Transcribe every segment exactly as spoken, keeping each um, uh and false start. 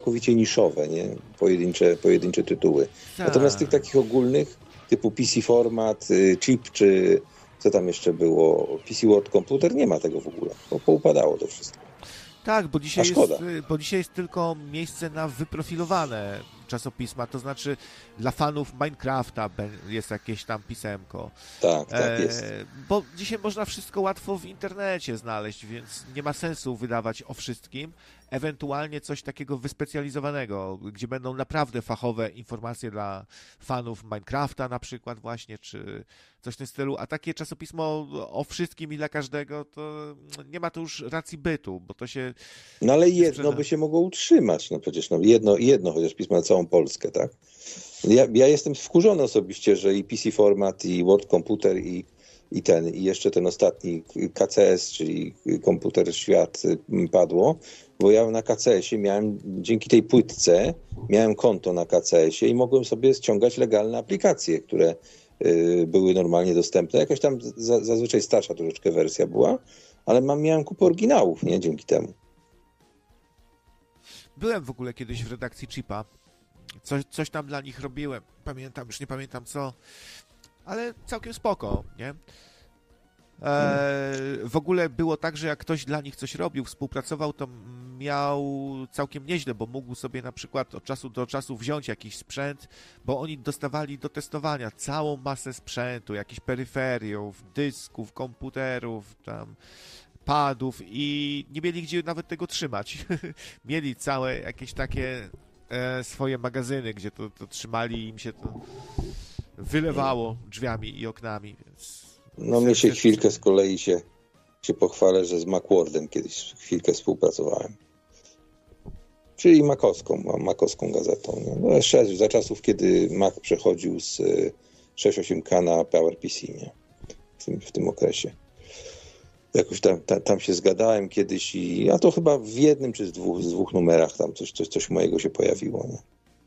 całkowicie niszowe, nie? Pojedyncze, pojedyncze tytuły. Tak. Natomiast tych takich ogólnych, typu P C Format, Chip, czy co tam jeszcze było, P C World Computer, nie ma tego w ogóle. Bo poupadało to wszystko. Tak, bo dzisiaj, A szkoda. jest, bo dzisiaj jest tylko miejsce na wyprofilowane czasopisma, to znaczy dla fanów Minecrafta jest jakieś tam pisemko. Tak, tak jest. E, bo dzisiaj można wszystko łatwo w internecie znaleźć, więc nie ma sensu wydawać o wszystkim. Ewentualnie coś takiego wyspecjalizowanego, gdzie będą naprawdę fachowe informacje dla fanów Minecrafta na przykład właśnie, czy coś w tym stylu, a takie czasopismo o wszystkim i dla każdego, to nie ma to już racji bytu, bo to się... No ale jedno by się mogło utrzymać, no przecież no jedno, jedno chociaż pismo na całą Polskę, tak? Ja, ja jestem wkurzony osobiście, że i P C Format, i World Computer, i, i ten, i jeszcze ten ostatni K C S, czyli Komputer Świat padło, bo ja na K C S-ie miałem, dzięki tej płytce, miałem konto na K C S-ie i mogłem sobie ściągać legalne aplikacje, które y, były normalnie dostępne. Jakaś tam za, zazwyczaj starsza troszeczkę wersja była, ale mam, miałem kupę oryginałów, nie? Dzięki temu. Byłem w ogóle kiedyś w redakcji Chipa. Coś, coś tam dla nich robiłem. Pamiętam, już nie pamiętam co, ale całkiem spoko, nie? Eee, w ogóle było tak, że jak ktoś dla nich coś robił, współpracował, to miał całkiem nieźle, bo mógł sobie na przykład od czasu do czasu wziąć jakiś sprzęt, bo oni dostawali do testowania całą masę sprzętu, jakichś peryferiów, dysków, komputerów, tam padów i nie mieli gdzie nawet tego trzymać. Mieli całe jakieś takie e, swoje magazyny, gdzie to, to trzymali i im się to wylewało drzwiami i oknami, więc... No mi się chwilkę z kolei się, się pochwalę, że z Macwordem kiedyś chwilkę współpracowałem. Czyli makowską, makowską gazetą. Nie? No jeszcze za czasów, kiedy Mac przechodził z sześć osiem K na PowerPC, nie? W tym, w tym okresie. Jakoś tam, tam, tam się zgadałem kiedyś i a to chyba w jednym czy z dwóch, z dwóch numerach tam coś, coś, coś mojego się pojawiło. Nie?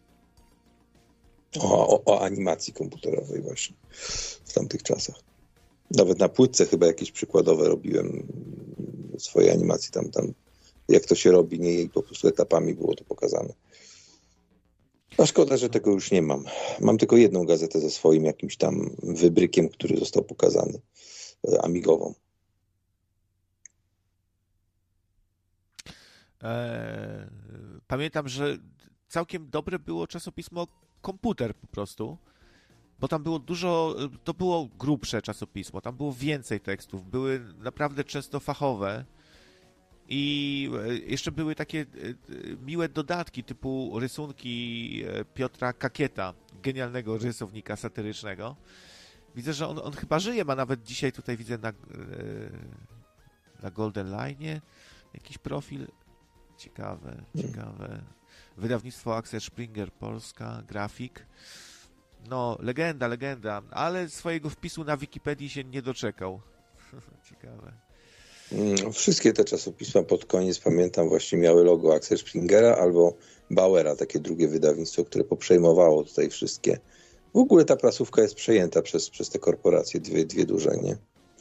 O, o, o animacji komputerowej właśnie w tamtych czasach. Nawet na płytce chyba jakieś przykładowe robiłem swojej animacji tam, tam jak to się robi, nie, i po prostu etapami było to pokazane. A szkoda, że tego już nie mam. Mam tylko jedną gazetę ze swoim jakimś tam wybrykiem, który został pokazany, amigową. Eee, pamiętam, że całkiem dobre było czasopismo Komputer po prostu, bo tam było dużo, to było grubsze czasopismo, tam było więcej tekstów, były naprawdę często fachowe i jeszcze były takie miłe dodatki typu rysunki Piotra Kakieta, genialnego rysownika satyrycznego. Widzę, że on, on chyba żyje, ma nawet dzisiaj tutaj widzę na, na Golden Line jakiś profil. Ciekawe, ciekawe. Wydawnictwo Axel Springer Polska, grafik. No, legenda, legenda, ale swojego wpisu na Wikipedii się nie doczekał. Ciekawe. Wszystkie te czasopisma pod koniec, pamiętam, właśnie miały logo Axel Springera albo Bauera, takie drugie wydawnictwo, które poprzejmowało tutaj wszystkie. W ogóle ta prasówka jest przejęta przez, przez te korporacje, dwie, dwie duże, nie?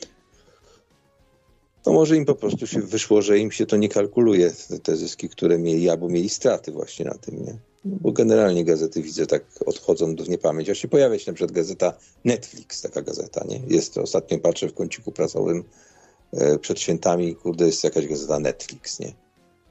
To może im po prostu się wyszło, że im się to nie kalkuluje, te, te zyski, które mieli, albo mieli straty właśnie na tym, nie? No bo generalnie gazety, widzę, tak odchodzą do niepamięć. Właśnie pojawia się na przykład gazeta Netflix, taka gazeta, nie? Jest, ostatnio patrzę w kąciku prasowym e, przed świętami, kurde, jest jakaś gazeta Netflix, nie?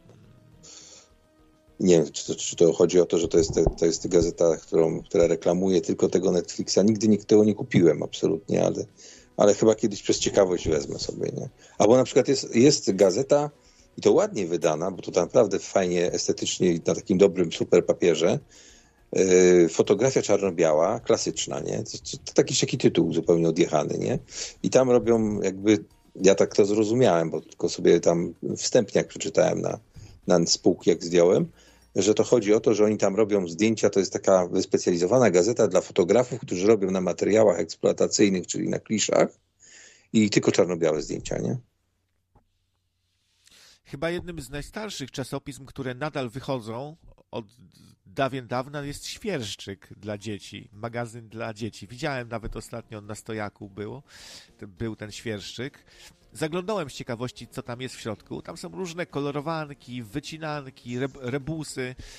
Nie wiem, czy to, czy to chodzi o to, że to jest, to jest gazeta, którą, która reklamuje tylko tego Netflixa. Nigdy nikt tego nie kupiłem, absolutnie, ale, ale chyba kiedyś przez ciekawość wezmę sobie, nie? Albo na przykład jest, jest gazeta, i to ładnie wydana, bo to naprawdę fajnie, estetycznie, na takim dobrym super papierze. Yy, fotografia czarno-biała, klasyczna, nie? To, to, to taki taki tytuł zupełnie odjechany, nie? I tam robią jakby, ja tak to zrozumiałem, bo tylko sobie tam wstępnie jak przeczytałem na, na spółki, jak zdjąłem, że to chodzi o to, że oni tam robią zdjęcia, to jest taka wyspecjalizowana gazeta dla fotografów, którzy robią na materiałach eksploatacyjnych, czyli na kliszach i tylko czarno-białe zdjęcia, nie? Chyba jednym z najstarszych czasopism, które nadal wychodzą od dawien dawna, jest Świerszczyk dla dzieci, magazyn dla dzieci. Widziałem nawet ostatnio na stojaku było, był ten Świerszczyk. Zaglądałem z ciekawości, co tam jest w środku. Tam są różne kolorowanki, wycinanki, rebusy.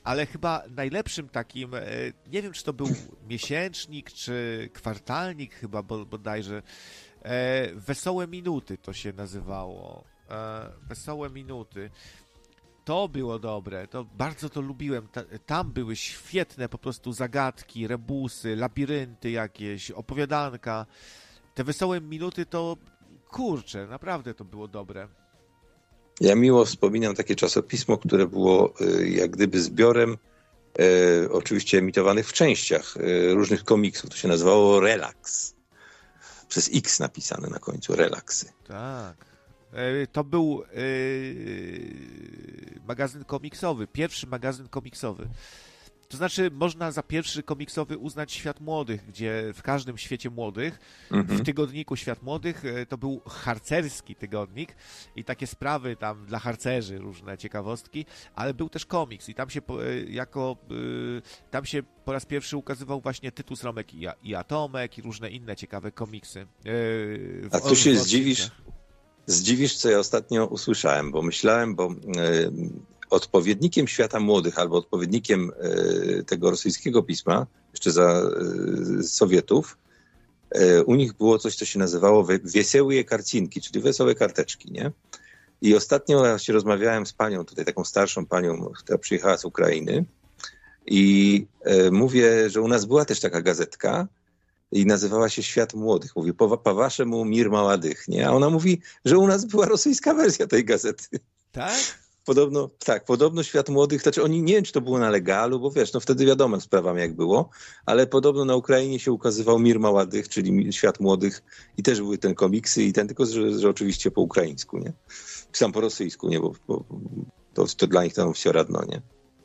ale chyba najlepszym takim, nie wiem, czy to był miesięcznik, czy kwartalnik chyba bodajże, Wesołe Minuty to się nazywało. Wesołe Minuty. To było dobre, to bardzo to lubiłem. Tam były świetne po prostu zagadki, rebusy, labirynty jakieś, opowiadanka. Te Wesołe Minuty to, kurczę, naprawdę to było dobre. Ja miło wspominam takie czasopismo, które było jak gdyby zbiorem e, oczywiście emitowanych w częściach e, różnych komiksów. To się nazywało Relax. Przez X napisane na końcu, Relaxy. Tak. To był yy, magazyn komiksowy, pierwszy magazyn komiksowy. To znaczy, można za pierwszy komiksowy uznać Świat Młodych, gdzie w każdym Świecie Młodych, mhm. w tygodniku Świat Młodych, to był harcerski tygodnik i takie sprawy tam dla harcerzy, różne ciekawostki, ale był też komiks i tam się jako, tam się po raz pierwszy ukazywał właśnie Tytus, Romek i, i Atomek i różne inne ciekawe komiksy. W, A tu się zdziwisz? Zdziwisz, co ja ostatnio usłyszałem, bo myślałem, bo y, odpowiednikiem Świata Młodych albo odpowiednikiem y, tego rosyjskiego pisma, jeszcze za y, Sowietów, y, u nich było coś, co się nazywało Wesołe Karcinki, czyli wesołe karteczki, nie? I ostatnio ja się rozmawiałem z panią, tutaj taką starszą panią, która przyjechała z Ukrainy i y, mówię, że u nas była też taka gazetka, i nazywała się Świat Młodych. Mówi, po, po waszemu Mir Maładych, nie? A ona mówi, że u nas była rosyjska wersja tej gazety. Tak? Podobno, tak, podobno Świat Młodych, znaczy oni, nie wiem, czy to było na legalu, bo wiesz, no wtedy wiadomo sprawami jak było, ale podobno na Ukrainie się ukazywał Mir Maładych, czyli Świat Młodych i też były ten komiksy i ten, tylko że, że oczywiście po ukraińsku, nie? Sam po rosyjsku, nie? Bo, bo to, to dla nich tam все равно, nie?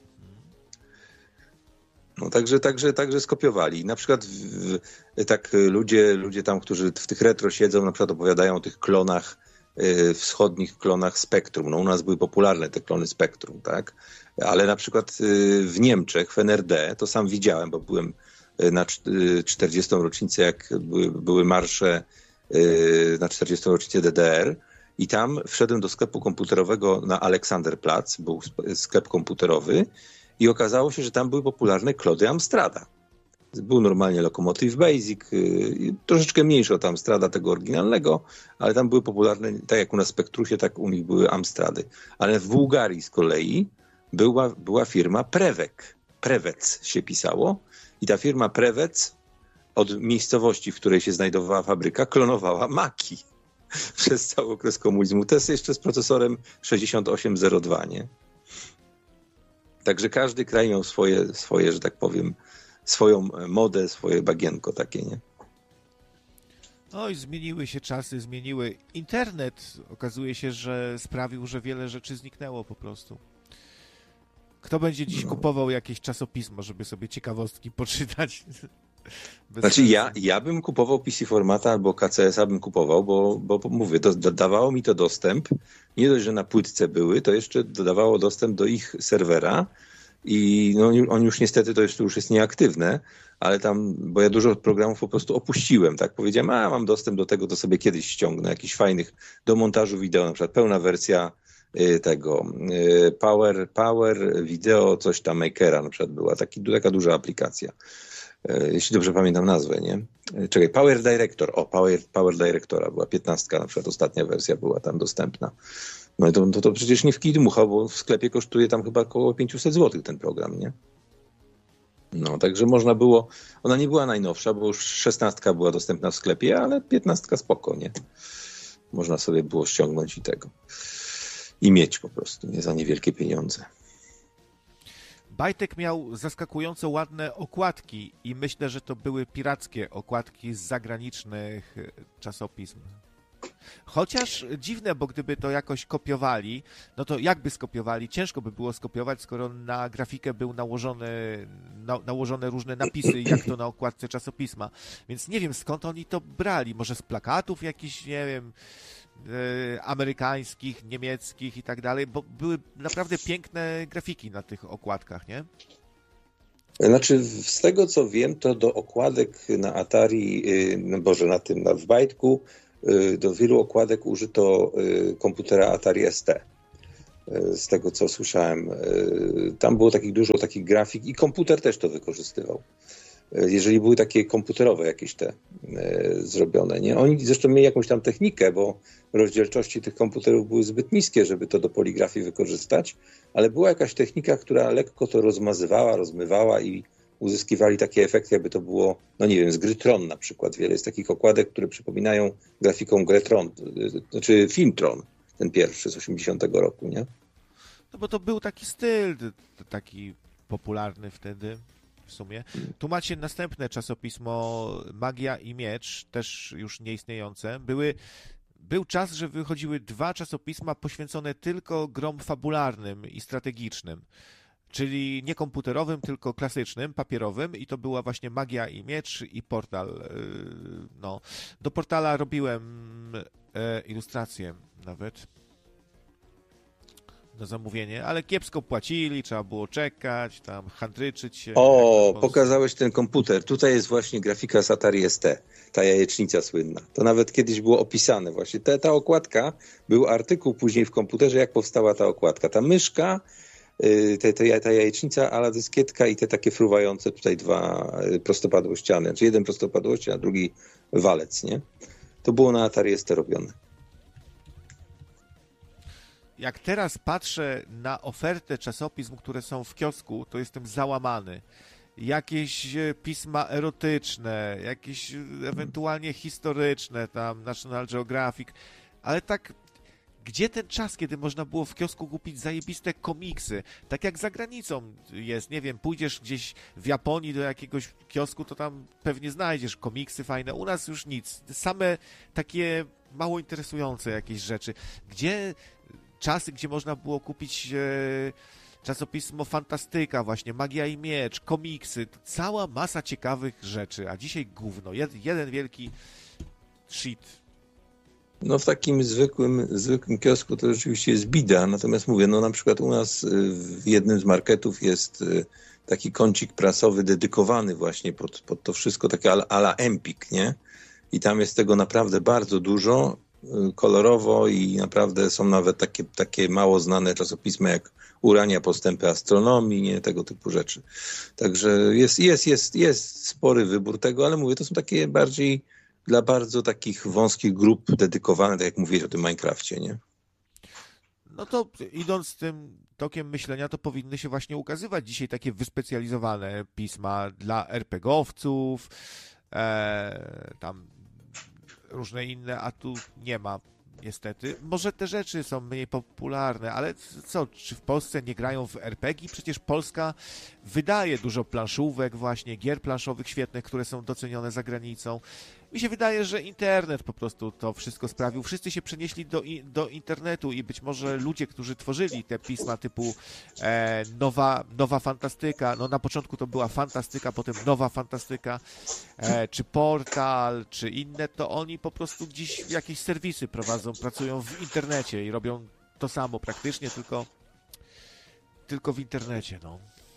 No, także, także, także skopiowali. Na przykład w, tak ludzie, ludzie tam, którzy w tych retro siedzą, na przykład opowiadają o tych klonach, y, wschodnich klonach Spektrum. No, u nas były popularne te klony Spektrum, tak? Ale na przykład y, w Niemczech, w N R D, to sam widziałem, bo byłem na czterdziestą rocznicę, jak były, były marsze y, na czterdziestą rocznicę D D R i tam wszedłem do sklepu komputerowego na Aleksanderplatz, był sklep komputerowy, i okazało się, że tam były popularne klony Amstrada. Był normalnie Lokomotiv Basic, yy, troszeczkę mniejszy od Amstrada tego oryginalnego, ale tam były popularne, tak jak u nas w Spektrusie, tak u nich były Amstrady. Ale w Bułgarii z kolei była, była firma Prewek. Prewec się pisało. I ta firma Prewec od miejscowości, w której się znajdowała fabryka, klonowała Maki przez cały okres komunizmu. To jest jeszcze z procesorem sześćdziesiąt osiem zero dwa, nie? Także każdy kraj miał swoje, swoje, że tak powiem, swoją modę, swoje bagienko takie, nie? Oj, zmieniły się czasy, zmieniły. Internet okazuje się, że sprawił, że wiele rzeczy zniknęło po prostu. Kto będzie dziś no. kupował jakieś czasopismo, żeby sobie ciekawostki poczytać? Bez znaczy ja, ja bym kupował P C Formata albo K C S-a bym kupował, bo, bo mówię, do, dodawało mi to dostęp, nie dość, że na płytce były, to jeszcze dodawało dostęp do ich serwera i no, on już niestety to jeszcze już jest nieaktywne, ale tam, bo ja dużo programów po prostu opuściłem, tak powiedziałem, a mam dostęp do tego, to sobie kiedyś ściągnę, jakichś fajnych, do montażu wideo, na przykład pełna wersja y, tego y, Power, Power Video, coś tam Makera na przykład była, taki, taka duża aplikacja. Jeśli dobrze pamiętam nazwę, nie? Czekaj, Power Director. O, Power, Power Directora była piętnastka, na przykład ostatnia wersja była tam dostępna. No i to, to, to przecież nie w kij dmucha, bo w sklepie kosztuje tam chyba około pięćset złotych ten program, nie? No, także można było, ona nie była najnowsza, bo już szesnastka była dostępna w sklepie, ale piętnastka spoko, nie? Można sobie było ściągnąć i tego. I mieć po prostu, nie za niewielkie pieniądze. Bajtek miał zaskakująco ładne okładki i myślę, że to były pirackie okładki z zagranicznych czasopism. Chociaż dziwne, bo gdyby to jakoś kopiowali, no to jakby skopiowali? Ciężko by było skopiować, skoro na grafikę był nałożony, na, nałożone różne napisy, jak to na okładce czasopisma. Więc nie wiem, skąd oni to brali. Może z plakatów jakichś, nie wiem, e, amerykańskich, niemieckich i tak dalej, bo były naprawdę piękne grafiki na tych okładkach, nie? Znaczy, z tego co wiem, to do okładek na Atari, no Boże, na tym, na w Bajtku, do wielu okładek użyto komputera Atari S T. z tego, co słyszałem. Tam było takich dużo takich grafik i komputer też to wykorzystywał. Jeżeli były takie komputerowe jakieś te zrobione, nie? Oni zresztą mieli jakąś tam technikę, bo rozdzielczości tych komputerów były zbyt niskie, żeby to do poligrafii wykorzystać, ale była jakaś technika, która lekko to rozmazywała, rozmywała i uzyskiwali takie efekty, jakby to było, no nie wiem, z gry Tron na przykład. Wiele jest takich okładek, które przypominają grafiką grę Tron, znaczy film Tron, ten pierwszy z osiemdziesiątego roku, nie? No bo to był taki styl, taki popularny wtedy w sumie. Tu macie następne czasopismo Magia i Miecz, też już nieistniejące. Były, był czas, że wychodziły dwa czasopisma poświęcone tylko grom fabularnym i strategicznym. Czyli nie komputerowym, tylko klasycznym, papierowym i to była właśnie Magia i Miecz i Portal. No, do Portala robiłem ilustrację nawet na zamówienie, ale kiepsko płacili, trzeba było czekać, tam handryczyć się. O, pokazałeś ten komputer. Tutaj jest właśnie grafika z Atari S T, ta jajecznica słynna. To nawet kiedyś było opisane właśnie. Ta, ta okładka, był artykuł później w komputerze, jak powstała ta okładka. Ta myszka, Te, te, ta jajecznica, ala dyskietka i te takie fruwające tutaj dwa prostopadłościany. Znaczy jeden prostopadłości, a drugi walec, nie? To było na Atari S T robione. Jak teraz patrzę na ofertę czasopism, które są w kiosku, to jestem załamany. Jakieś pisma erotyczne, jakieś ewentualnie historyczne, tam National Geographic, ale tak... Gdzie ten czas, kiedy można było w kiosku kupić zajebiste komiksy? Tak jak za granicą jest, nie wiem, pójdziesz gdzieś w Japonii do jakiegoś kiosku, to tam pewnie znajdziesz komiksy fajne. U nas już nic. Same takie mało interesujące jakieś rzeczy. Gdzie czasy, gdzie można było kupić e, czasopismo Fantastyka właśnie, Magia i Miecz, komiksy, cała masa ciekawych rzeczy, a dzisiaj gówno. Jed, jeden wielki shit. No w takim zwykłym, zwykłym kiosku to rzeczywiście jest bida, natomiast mówię, no na przykład u nas w jednym z marketów jest taki kącik prasowy dedykowany właśnie pod, pod to wszystko, takie a la Empik, nie? I tam jest tego naprawdę bardzo dużo, kolorowo i naprawdę są nawet takie, takie mało znane czasopisma jak Urania, Postępy Astronomii, nie? Tego typu rzeczy. Także jest, jest, jest, jest spory wybór tego, ale mówię, to są takie bardziej dla bardzo takich wąskich grup dedykowane, tak jak mówiłeś o tym Minecrafcie, nie? No to idąc tym tokiem myślenia, to powinny się właśnie ukazywać dzisiaj takie wyspecjalizowane pisma dla er pe gie owców, e, tam różne inne, a tu nie ma niestety. Może te rzeczy są mniej popularne, ale co, czy w Polsce nie grają w er pe gie? Przecież Polska wydaje dużo planszówek właśnie, gier planszowych świetnych, które są docenione za granicą. Mi się wydaje, że internet po prostu to wszystko sprawił. Wszyscy się przenieśli do, do internetu i być może ludzie, którzy tworzyli te pisma typu e, nowa, nowa fantastyka, no na początku to była fantastyka, potem nowa fantastyka, e, czy portal, czy inne, to oni po prostu gdzieś jakieś serwisy prowadzą, pracują w internecie i robią to samo praktycznie, tylko, tylko w internecie, no.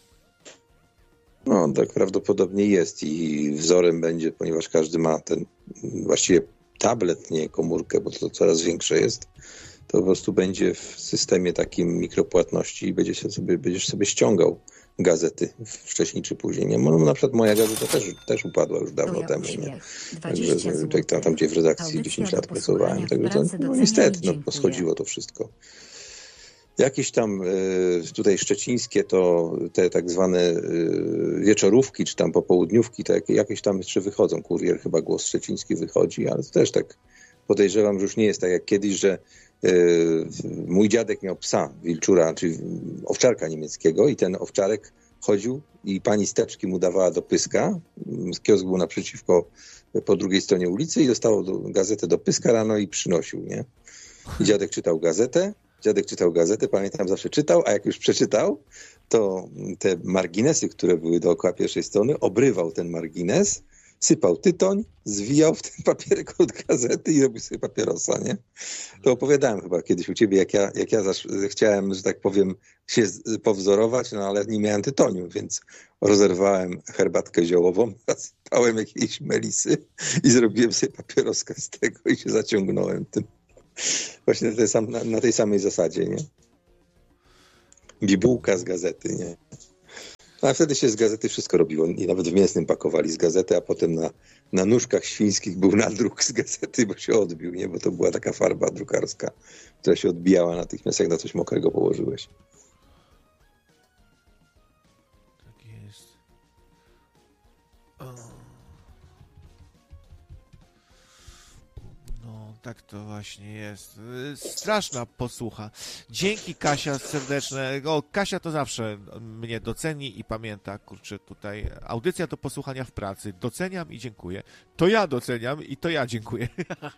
No, tak prawdopodobnie jest i wzorem będzie, ponieważ każdy ma ten właściwie tablet, nie komórkę, bo to coraz większe jest, to po prostu będzie w systemie takim mikropłatności i będzie się sobie, będziesz sobie ściągał gazety wcześniej czy później. Nie? No, na przykład moja gazeta też, też upadła już dawno temu. Nie? Także tam, tam, gdzie w redakcji dziesięć lat pracowałem. Także to, no, niestety no, poschodziło to wszystko. Jakieś tam tutaj szczecińskie to te tak zwane wieczorówki, czy tam popołudniówki, to jakieś tam jeszcze wychodzą. Kurier chyba Głos Szczeciński wychodzi, ale to też tak podejrzewam, że już nie jest tak jak kiedyś, że mój dziadek miał psa, wilczura, czyli owczarka niemieckiego i ten owczarek chodził i pani Steczki mu dawała do pyska. Kiosk był naprzeciwko, po drugiej stronie ulicy i dostał gazetę do pyska rano i przynosił, nie? I dziadek czytał gazetę. Dziadek czytał gazetę, pamiętam, zawsze czytał, a jak już przeczytał, to te marginesy, które były dookoła pierwszej strony, obrywał ten margines, sypał tytoń, zwijał w ten papierek od gazety i robił sobie papierosa, nie? To opowiadałem chyba kiedyś u ciebie, jak ja, jak ja chciałem, że tak powiem, się powzorować, no ale nie miałem tytoniu, więc rozerwałem herbatkę ziołową, zasypałem jakiejś melisy i zrobiłem sobie papieroska z tego i się zaciągnąłem tym. Właśnie na tej, sam, na, na tej samej zasadzie, nie? bibułka z gazety, nie? A wtedy się z gazety wszystko robiło. I nawet w mięsnym pakowali z gazety, a potem na, na nóżkach świńskich był nadruk z gazety, bo się odbił, nie? Bo to była taka farba drukarska, która się odbijała natychmiast, jak na coś mokrego położyłeś. Tak jest. O. No, tak to właśnie jest. Straszna posłucha. Dzięki, Kasia, serdeczne. O, Kasia to zawsze mnie doceni i pamięta, kurczę, tutaj audycja do posłuchania w pracy. Doceniam i dziękuję. To ja doceniam i to ja dziękuję.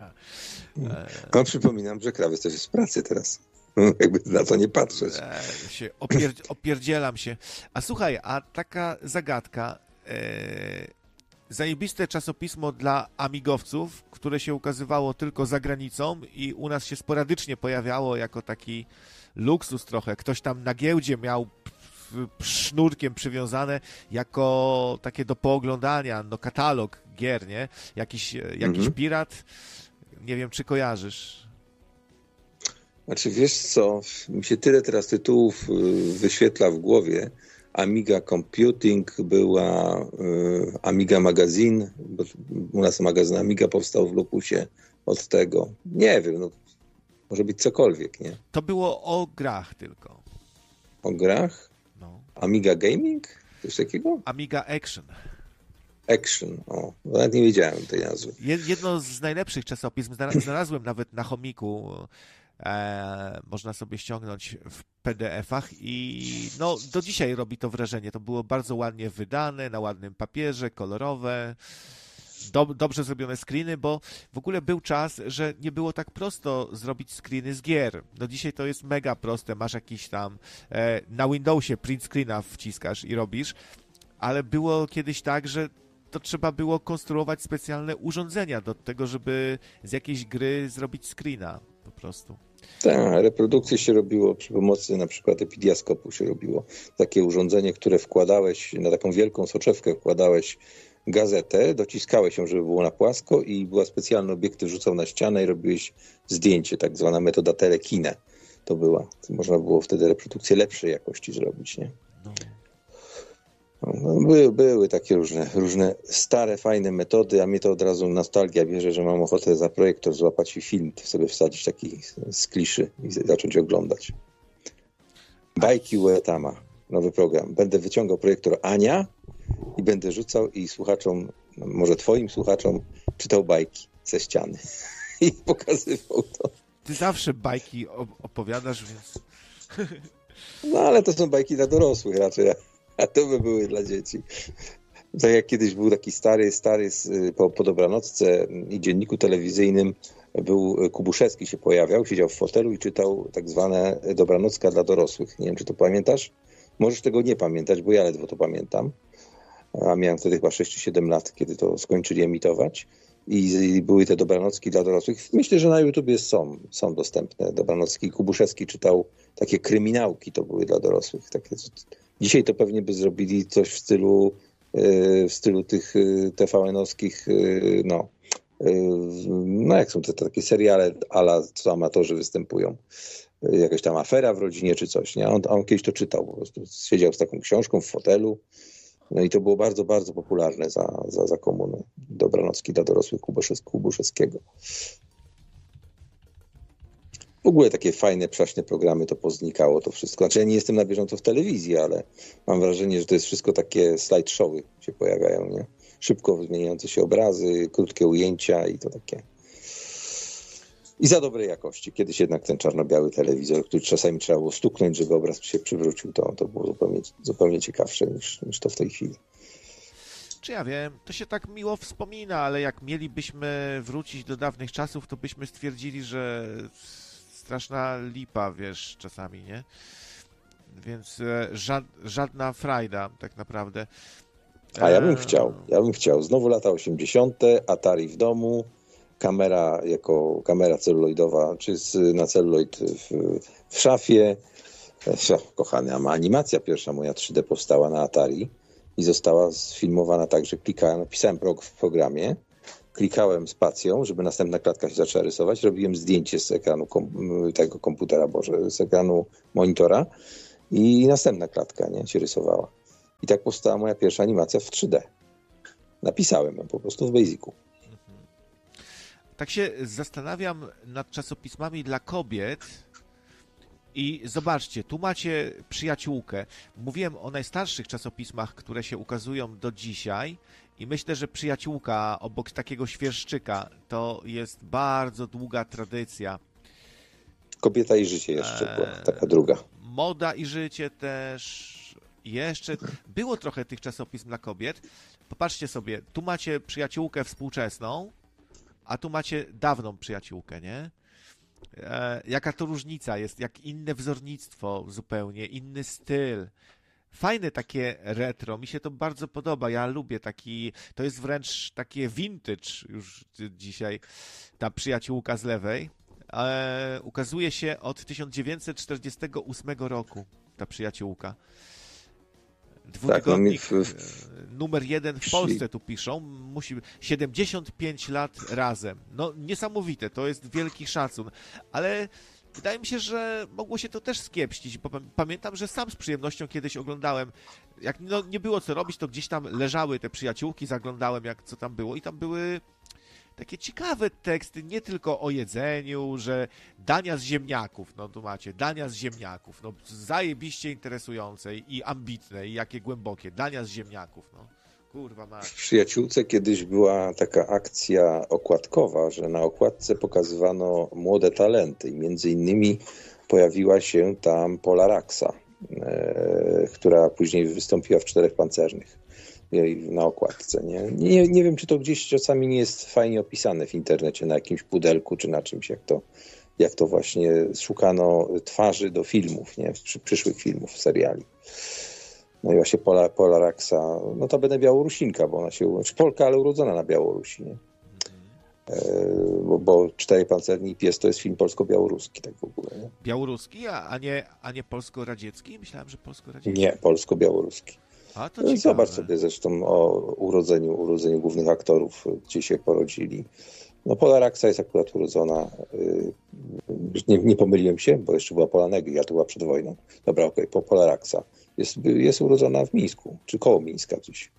No, przypominam, że krawiec też jest w pracy teraz. Jakby na to nie patrzeć. E, się opier opierdzielam się. A słuchaj, a taka zagadka... E Zajebiste czasopismo dla amigowców, które się ukazywało tylko za granicą i u nas się sporadycznie pojawiało jako taki luksus trochę. Ktoś tam na giełdzie miał sznurkiem przywiązane jako takie do pooglądania, no katalog gier, nie? Jakiś, jakiś mhm. pirat. Nie wiem, czy kojarzysz. Znaczy, wiesz co, mi się tyle teraz tytułów wyświetla w głowie. Amiga Computing, była y, Amiga Magazine, bo u nas magazyn Amiga powstał w Lopusie od tego. Nie wiem, no, może być cokolwiek, nie? To było o grach tylko. O grach? No. Amiga Gaming? Coś takiego? Amiga Action. Action, o, nawet nie wiedziałem tej nazwy. Jedno z najlepszych czasopism, znalazłem nawet na chomiku. E, można sobie ściągnąć w P D F-ach i no, do dzisiaj robi to wrażenie. To było bardzo ładnie wydane, na ładnym papierze, kolorowe, do, dobrze zrobione screeny, bo w ogóle był czas, że nie było tak prosto zrobić screeny z gier. No dzisiaj to jest mega proste, masz jakiś tam e, na Windowsie print screena wciskasz i robisz, ale było kiedyś tak, że to trzeba było konstruować specjalne urządzenia do tego, żeby z jakiejś gry zrobić screena po prostu. Tak, reprodukcję się robiło przy pomocy na przykład epidiaskopu się robiło. Takie urządzenie, które wkładałeś na taką wielką soczewkę, wkładałeś gazetę, dociskałeś ją, żeby było na płasko i była specjalny obiektyw, rzucał na ścianę i robiłeś zdjęcie, tak zwana metoda telekine. To była. Można było wtedy reprodukcję lepszej jakości zrobić, nie? No. No, były, były takie różne, różne stare, fajne metody, a mnie to od razu nostalgia bierze, że mam ochotę za projektor złapać i film sobie wsadzić taki z kliszy i zacząć oglądać. Bajki Uetama, nowy program. Będę wyciągał projektor Ania i będę rzucał i słuchaczom, może twoim słuchaczom, czytał bajki ze ściany i pokazywał to. Ty zawsze bajki opowiadasz, więc... No ale to są bajki dla dorosłych raczej. A to by były dla dzieci. Tak jak kiedyś był taki stary, stary po, po dobranocce i dzienniku telewizyjnym był Kubuszewski się pojawiał, siedział w fotelu i czytał tak zwane dobranocka dla dorosłych. Nie wiem, czy to pamiętasz? Możesz tego nie pamiętać, bo ja ledwo to pamiętam. A miałem wtedy chyba sześć czy siedem lat, kiedy to skończyli emitować. I, I były te dobranocki dla dorosłych. Myślę, że na YouTubie są, są dostępne dobranocki. Kubuszewski czytał takie kryminałki, to były dla dorosłych. Takie, dzisiaj to pewnie by zrobili coś w stylu w stylu tych T V N-owskich, no, no jak są te takie seriale a la co amatorzy występują. Jakaś tam afera w rodzinie czy coś, nie? On, on kiedyś to czytał, po prostu siedział z taką książką w fotelu. No i to było bardzo, bardzo popularne za, za, za komuny. Dobranocki dla dorosłych Kubuszewskiego. W ogóle takie fajne, przaśne programy to poznikało to wszystko. Znaczy ja nie jestem na bieżąco w telewizji, ale mam wrażenie, że to jest wszystko takie slideshowy się pojawiają, nie? Szybko zmieniające się obrazy, krótkie ujęcia i to takie. I za dobrej jakości. Kiedyś jednak ten czarno-biały telewizor, który czasami trzeba było stuknąć, żeby obraz się przywrócił, to, to było zupełnie, zupełnie ciekawsze niż, niż to w tej chwili. Czy ja wiem, to się tak miło wspomina, ale jak mielibyśmy wrócić do dawnych czasów, to byśmy stwierdzili, że straszna lipa, wiesz, czasami, nie? Więc żad, żadna frajda tak naprawdę. A ja bym chciał, ja bym chciał. Znowu lata osiemdziesiąte, Atari w domu, kamera jako kamera celuloidowa, czy z, na celuloid w, w szafie. Kochany, a animacja pierwsza moja trzy D powstała na Atari i została sfilmowana tak, że klikałem, napisałem prog w programie, klikałem spacją, żeby następna klatka się zaczęła rysować, robiłem zdjęcie z ekranu kom, tego komputera, boże, z ekranu monitora i następna klatka, nie, się rysowała. I tak powstała moja pierwsza animacja w trzy D. Napisałem ją po prostu w Basicu. Tak się zastanawiam nad czasopismami dla kobiet i zobaczcie, tu macie Przyjaciółkę. Mówiłem o najstarszych czasopismach, które się ukazują do dzisiaj i myślę, że Przyjaciółka obok takiego Świerszczyka to jest bardzo długa tradycja. Kobieta i życie jeszcze była taka druga. Moda i życie też. Jeszcze było trochę tych czasopism dla kobiet. Popatrzcie sobie, tu macie Przyjaciółkę współczesną, a tu macie dawną Przyjaciółkę, nie? E, jaka to różnica jest, jak inne wzornictwo zupełnie, inny styl. Fajne takie retro, mi się to bardzo podoba, ja lubię taki, to jest wręcz takie vintage już dzisiaj, ta Przyjaciółka z lewej. E, ukazuje się od tysiąc dziewięćset czterdziestego ósmego roku, ta Przyjaciółka. Dwutygodnik tak, no w, w, numer jeden w Polsce tu piszą, musi siedemdziesiąt pięć lat razem. No niesamowite, to jest wielki szacun, ale wydaje mi się, że mogło się to też skiepścić, bo pamiętam, że sam z przyjemnością kiedyś oglądałem, jak no, nie było co robić, to gdzieś tam leżały te Przyjaciółki, zaglądałem jak co tam było i tam były takie ciekawe teksty, nie tylko o jedzeniu, że dania z ziemniaków, no tu macie, dania z ziemniaków, no zajebiście interesujące i ambitne i jakie głębokie, dania z ziemniaków, no kurwa mać. W Przyjaciółce kiedyś była taka akcja okładkowa, że na okładce pokazywano młode talenty i między innymi pojawiła się tam Pola Raksa, e, która później wystąpiła w Czterech Pancernych. Na okładce. Nie? Nie, nie wiem, czy to gdzieś czasami nie jest fajnie opisane w internecie, na jakimś pudelku, czy na czymś, jak to, jak to właśnie szukano twarzy do filmów, nie? Przy, przyszłych filmów, seriali. No i właśnie Pola, Pola Raksa, no to będę Białorusinka, bo ona się, znaczy Polka, ale urodzona na Białorusi, nie? E, bo, bo Cztery Pancerni i Pies to jest film polsko-białoruski, tak w ogóle. Nie? Białoruski, a nie, a nie polsko-radziecki? Myślałem, że polsko-radziecki. Nie, polsko-białoruski. A, to Zobacz sobie zresztą o urodzeniu, urodzeniu głównych aktorów, gdzie się porodzili. No Pola Raksa jest akurat urodzona, yy, nie, nie pomyliłem się, bo jeszcze była Pola Negri, a to była przed wojną. Dobra, okej, okay, Pola Raksa. Jest, jest urodzona w Mińsku, czy koło Mińska gdzieś.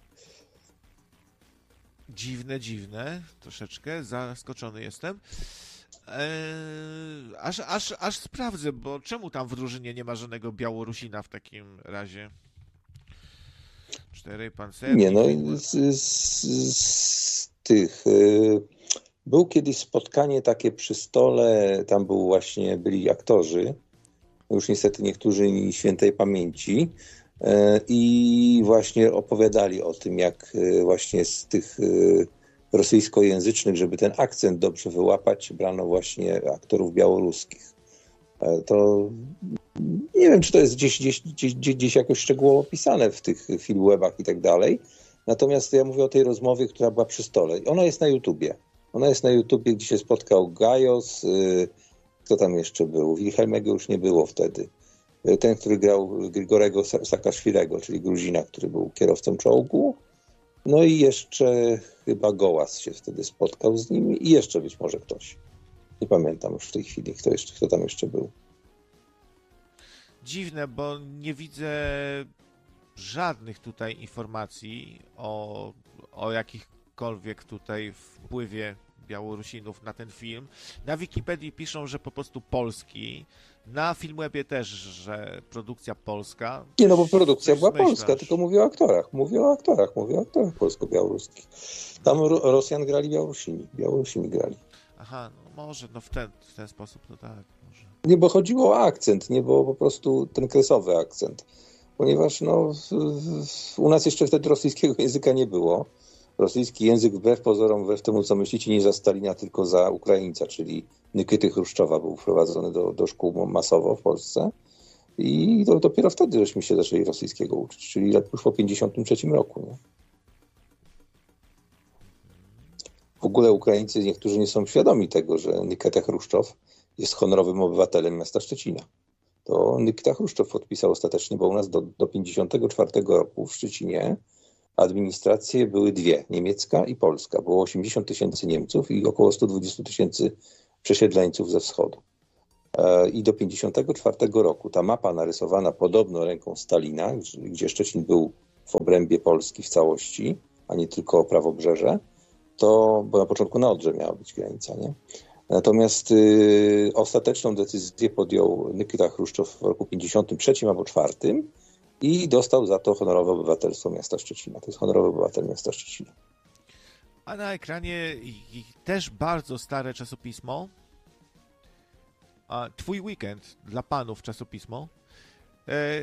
Dziwne, dziwne, troszeczkę, zaskoczony jestem. Eee, aż, aż, aż sprawdzę, bo czemu tam w drużynie nie ma żadnego Białorusina w takim razie? Cztery pancerni. Nie, no z, z, z tych... Y, był kiedyś spotkanie takie przy stole, tam był właśnie, byli aktorzy, już niestety niektórzy świętej pamięci, y, i właśnie opowiadali o tym, jak y, właśnie z tych y, rosyjskojęzycznych, żeby ten akcent dobrze wyłapać, brano właśnie aktorów białoruskich. Y, to nie wiem, czy to jest gdzieś, gdzieś, gdzieś, gdzieś jakoś szczegółowo opisane w tych filmwebach i tak dalej. Natomiast ja mówię o tej rozmowie, która była przy stole. Ona jest na YouTubie. Ona jest na YouTubie, gdzie się spotkał Gajos. Yy, kto tam jeszcze był? Wilhelmego już nie było wtedy. Yy, ten, który grał Grigorego Saakaszwilego, czyli Gruzina, który był kierowcą czołgu. No i jeszcze chyba Gołas się wtedy spotkał z nim i jeszcze być może ktoś. Nie pamiętam już w tej chwili, kto, jeszcze, kto tam jeszcze był. Dziwne, bo nie widzę żadnych tutaj informacji o, o jakichkolwiek tutaj wpływie Białorusinów na ten film. Na Wikipedii piszą, że po prostu polski. Na Filmwebie też, że produkcja polska. Nie, no bo produkcja była myślasz? polska, tylko mówię o aktorach. Mówię o aktorach, mówię o aktorach polsko-białoruskich. Tam Rosjan grali Białorusini. Białorusini grali. Aha, no może, no w ten, w ten sposób to tak. Może. Nie, bo chodziło o akcent, nie, bo po prostu ten kresowy akcent. Ponieważ no, w, w, u nas jeszcze wtedy rosyjskiego języka nie było. Rosyjski język wbrew pozorom, wbrew temu co myślicie, nie za Stalina, tylko za Ukraińca, czyli Nykyty Chruszczowa był wprowadzony do, do szkół masowo w Polsce. I to, dopiero wtedy żeśmy się zaczęli rosyjskiego uczyć, czyli już po pięćdziesiątym trzecim roku. Nie? W ogóle Ukraińcy niektórzy nie są świadomi tego, że Nykyta Chruszczow jest honorowym obywatelem miasta Szczecina. To Nykyta Chruszczow podpisał ostatecznie, bo u nas do, do pięćdziesiątego czwartego roku w Szczecinie administracje były dwie, niemiecka i polska. Było osiemdziesiąt tysięcy Niemców i około sto dwadzieścia tysięcy przesiedleńców ze wschodu. I do pięćdziesiątego czwartego roku ta mapa narysowana podobno ręką Stalina, gdzie Szczecin był w obrębie Polski w całości, a nie tylko prawobrzeże, to, bo na początku na Odrze miała być granica, nie? Natomiast y, ostateczną decyzję podjął Nikita Chruszczow w roku pięćdziesiątym trzecim albo czwartym i dostał za to honorowe obywatelstwo miasta Szczecina. To jest honorowy obywatel miasta Szczecina. A na ekranie i, i też bardzo stare czasopismo. A Twój weekend dla panów czasopismo. E,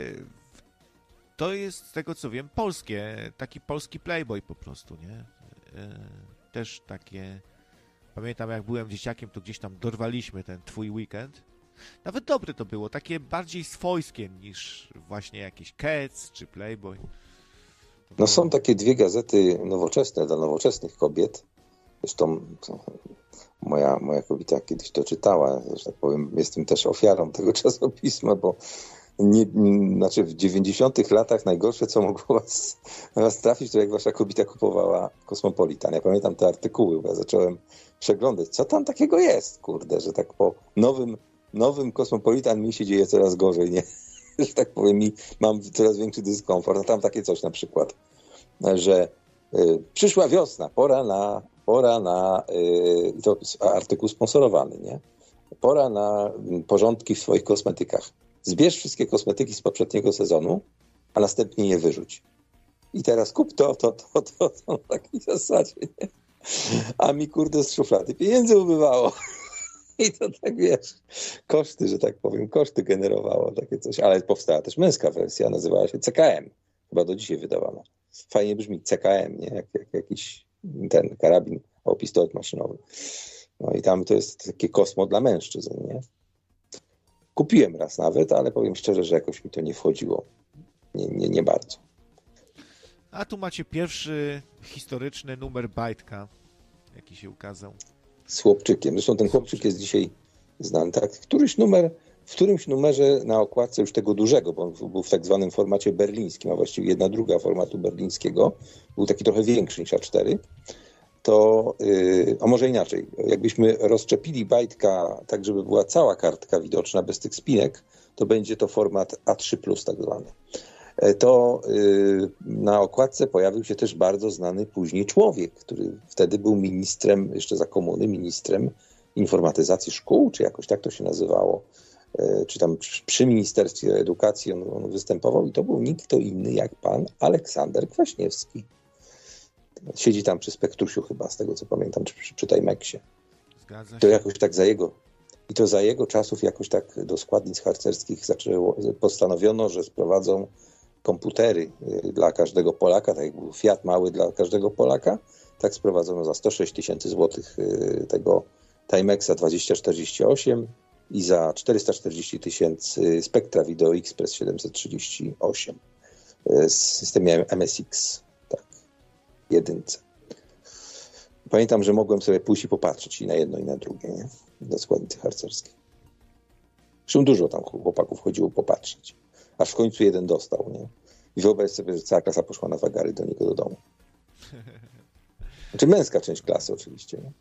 to jest, z tego co wiem, polskie. Taki polski Playboy po prostu, nie? E, też takie... Pamiętam, jak byłem dzieciakiem, to gdzieś tam dorwaliśmy ten Twój weekend. Nawet dobre to było, takie bardziej swojskie niż właśnie jakieś Cats czy Playboy. No są takie dwie gazety nowoczesne dla nowoczesnych kobiet. Zresztą moja, moja kobieta kiedyś to czytała, że tak powiem, jestem też ofiarą tego czasopisma, bo nie, znaczy w dziewięćdziesiątych latach najgorsze, co mogło was, was trafić, to jak wasza kobieta kupowała Kosmopolitan. Ja pamiętam te artykuły, bo ja zacząłem przeglądać, co tam takiego jest, kurde, że tak po nowym, nowym Kosmopolitan mi się dzieje coraz gorzej, nie? Że tak powiem, i mam coraz większy dyskomfort. A tam takie coś na przykład, że y, przyszła wiosna, pora na, pora na y, to artykuł sponsorowany, nie? Pora na porządki w swoich kosmetykach. Zbierz wszystkie kosmetyki z poprzedniego sezonu, a następnie je wyrzuć. I teraz kup to, to, to, to, to na takiej zasadzie, nie? A mi, kurde, z szuflady pieniędzy ubywało. I to tak, wiesz, koszty, że tak powiem, koszty generowało takie coś. Ale powstała też męska wersja, nazywała się C K M. Chyba do dzisiaj wydawana. Fajnie brzmi C K M, nie? Jak, jak jakiś ten karabin o pistolet maszynowy. No i tam to jest takie kosmo dla mężczyzn, nie? Kupiłem raz nawet, ale powiem szczerze, że jakoś mi to nie wchodziło. Nie, nie, nie bardzo. A tu macie pierwszy historyczny numer Bajtka, jaki się ukazał. Z chłopczykiem. Zresztą ten chłopczyk jest dzisiaj znany. Tak? Któryś numer, w którymś numerze na okładce już tego dużego, bo on był w tak zwanym formacie berlińskim, a właściwie jedna druga formatu berlińskiego, był taki trochę większy niż A cztery, to, yy, a może inaczej, jakbyśmy rozczepili Bajtka tak, żeby była cała kartka widoczna bez tych spinek, to będzie to format A trzy plus tak zwany. To yy, na okładce pojawił się też bardzo znany później człowiek, który wtedy był ministrem, jeszcze za komuny, ministrem informatyzacji szkół, czy jakoś tak to się nazywało, yy, czy tam przy, przy Ministerstwie Edukacji on, on występował i to był nikt kto inny jak pan Aleksander Kwaśniewski. Siedzi tam przy Spektrusiu chyba, z tego co pamiętam, czy przy, przy Timexie. Zgadza się. To jakoś tak za jego, i to za jego czasów jakoś tak do składnic harcerskich zaczęło, postanowiono, że sprowadzą komputery dla każdego Polaka, tak jak był Fiat mały dla każdego Polaka, tak sprowadzono za sto sześć tysięcy złotych tego Timexa dwadzieścia czterdzieści osiem i za czterysta czterdzieści tysięcy Spectra Video Express siedemset trzydzieści osiem z systemem M S X, tak, jedynce. Pamiętam, że mogłem sobie pójść i popatrzeć i na jedno i na drugie, nie? Do składnicy harcerskiej. Zresztą dużo tam chłopaków chodziło popatrzeć. Aż w końcu jeden dostał, nie? I wyobraź sobie, że cała klasa poszła na wagary do niego do domu. Znaczy męska część klasy oczywiście, nie?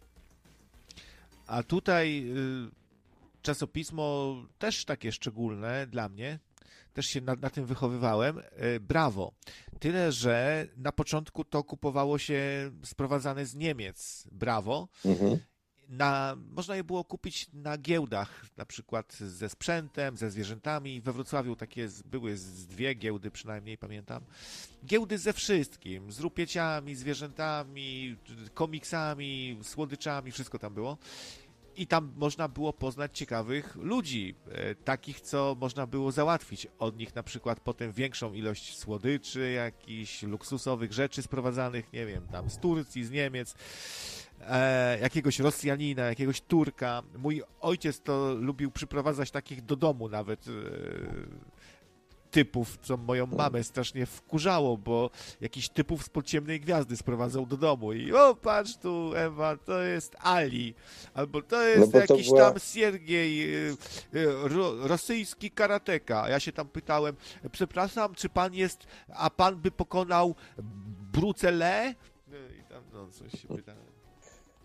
A tutaj y, czasopismo też takie szczególne dla mnie, też się na, na tym wychowywałem, y, Brawo. Tyle, że na początku to kupowało się sprowadzane z Niemiec Brawo. Mhm. Na, można je było kupić na giełdach, na przykład ze sprzętem, ze zwierzętami. We Wrocławiu takie były z dwie giełdy przynajmniej, pamiętam. Giełdy ze wszystkim, z rupieciami, zwierzętami, komiksami, słodyczami, wszystko tam było. I tam można było poznać ciekawych ludzi, e, takich, co można było załatwić. Od nich na przykład potem większą ilość słodyczy, jakichś luksusowych rzeczy sprowadzanych, nie wiem, tam z Turcji, z Niemiec, e, jakiegoś Rosjanina, jakiegoś Turka. Mój ojciec to lubił przyprowadzać takich do domu nawet e, typów, co moją mamę strasznie wkurzało, bo jakiś typów z Podciemnej Gwiazdy sprowadzał do domu i o, patrz tu, Ewa, to jest Ali, albo to jest no jakiś była... tam Siergiej, ro, rosyjski karateka. A ja się tam pytałem, przepraszam, czy pan jest, a pan by pokonał Bruce Lee? No i tam, no, coś się pytałem.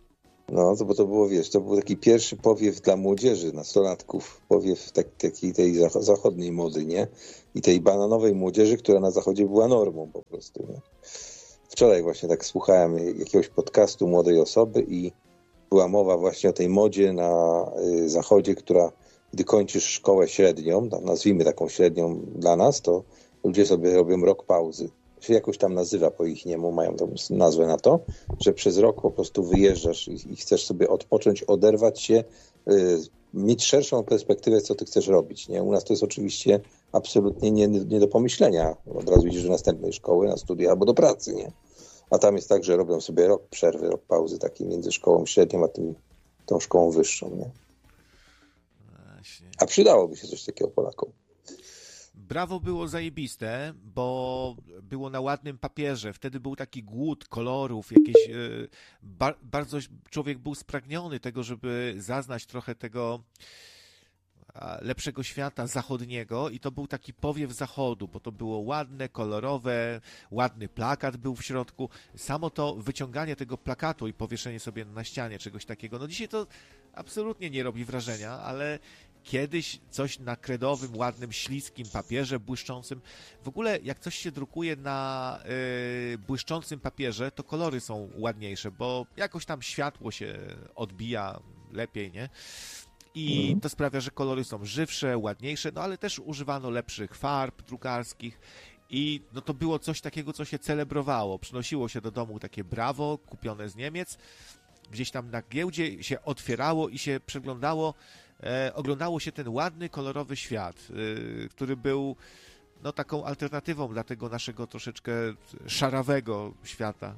No, to, bo to było, wiesz, to był taki pierwszy powiew dla młodzieży, nastolatków, powiew tak, takiej tej zachodniej mody, nie? I tej bananowej młodzieży, która na zachodzie była normą po prostu, nie? Wczoraj właśnie tak słuchałem jakiegoś podcastu młodej osoby i była mowa właśnie o tej modzie na y, zachodzie, która gdy kończysz szkołę średnią, tam nazwijmy taką średnią dla nas, to ludzie sobie robią rok pauzy. Się jakoś tam nazywa po ich niemu, mają tam nazwę na to, że przez rok po prostu wyjeżdżasz i, i chcesz sobie odpocząć, oderwać się, y, mieć szerszą perspektywę, co ty chcesz robić. Nie? U nas to jest oczywiście absolutnie nie, nie do pomyślenia. Od razu idziesz do następnej szkoły, na studia albo do pracy, nie? A tam jest tak, że robią sobie rok przerwy, rok pauzy takiej między szkołą średnią a tym, tą szkołą wyższą, nie? Właśnie. A przydałoby się coś takiego Polakom. Brawo było zajebiste, bo było na ładnym papierze. Wtedy był taki głód kolorów, jakieś yy, ba- bardzo człowiek był spragniony tego, żeby zaznać trochę tego lepszego świata zachodniego i to był taki powiew zachodu, bo to było ładne, kolorowe, ładny plakat był w środku. Samo to wyciąganie tego plakatu i powieszenie sobie na ścianie czegoś takiego, no dzisiaj to absolutnie nie robi wrażenia, ale kiedyś coś na kredowym, ładnym, śliskim papierze błyszczącym. W ogóle jak coś się drukuje na yy, błyszczącym papierze, to kolory są ładniejsze, bo jakoś tam światło się odbija lepiej, nie? I to sprawia, że kolory są żywsze, ładniejsze, no ale też używano lepszych farb drukarskich i no to było coś takiego, co się celebrowało. Przynosiło się do domu takie Brawo, kupione z Niemiec, gdzieś tam na giełdzie się otwierało i się przeglądało, e, oglądało się ten ładny, kolorowy świat, e, który był no taką alternatywą dla tego naszego troszeczkę szarawego świata.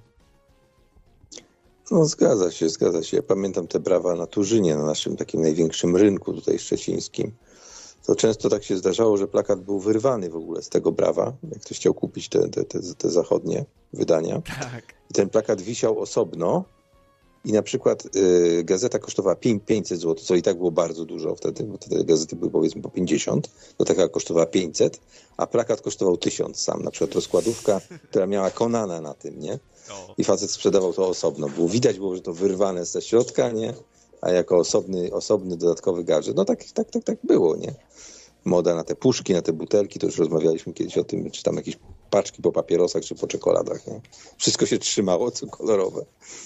No zgadza się, zgadza się. Ja pamiętam te brawa na Turzynie, na naszym takim największym rynku tutaj szczecińskim. To często tak się zdarzało, że plakat był wyrwany w ogóle z tego brawa, jak ktoś chciał kupić te, te, te, te zachodnie wydania. Tak. I ten plakat wisiał osobno i na przykład y, gazeta kosztowała pięćset złotych, co i tak było bardzo dużo wtedy, bo te gazety były powiedzmy po pięćdziesiąt, to taka kosztowała pięćset, a plakat kosztował tysiąc sam. Na przykład rozkładówka, która miała Konana na tym, nie? I facet sprzedawał to osobno. Było widać było, że to wyrwane ze środka, nie? A jako osobny, osobny dodatkowy gadżet. No tak, tak, tak, tak było, nie? Moda na te puszki, na te butelki, to już rozmawialiśmy kiedyś o tym, czy tam jakieś paczki po papierosach, czy po czekoladach, nie? Wszystko się trzymało, co kolorowe.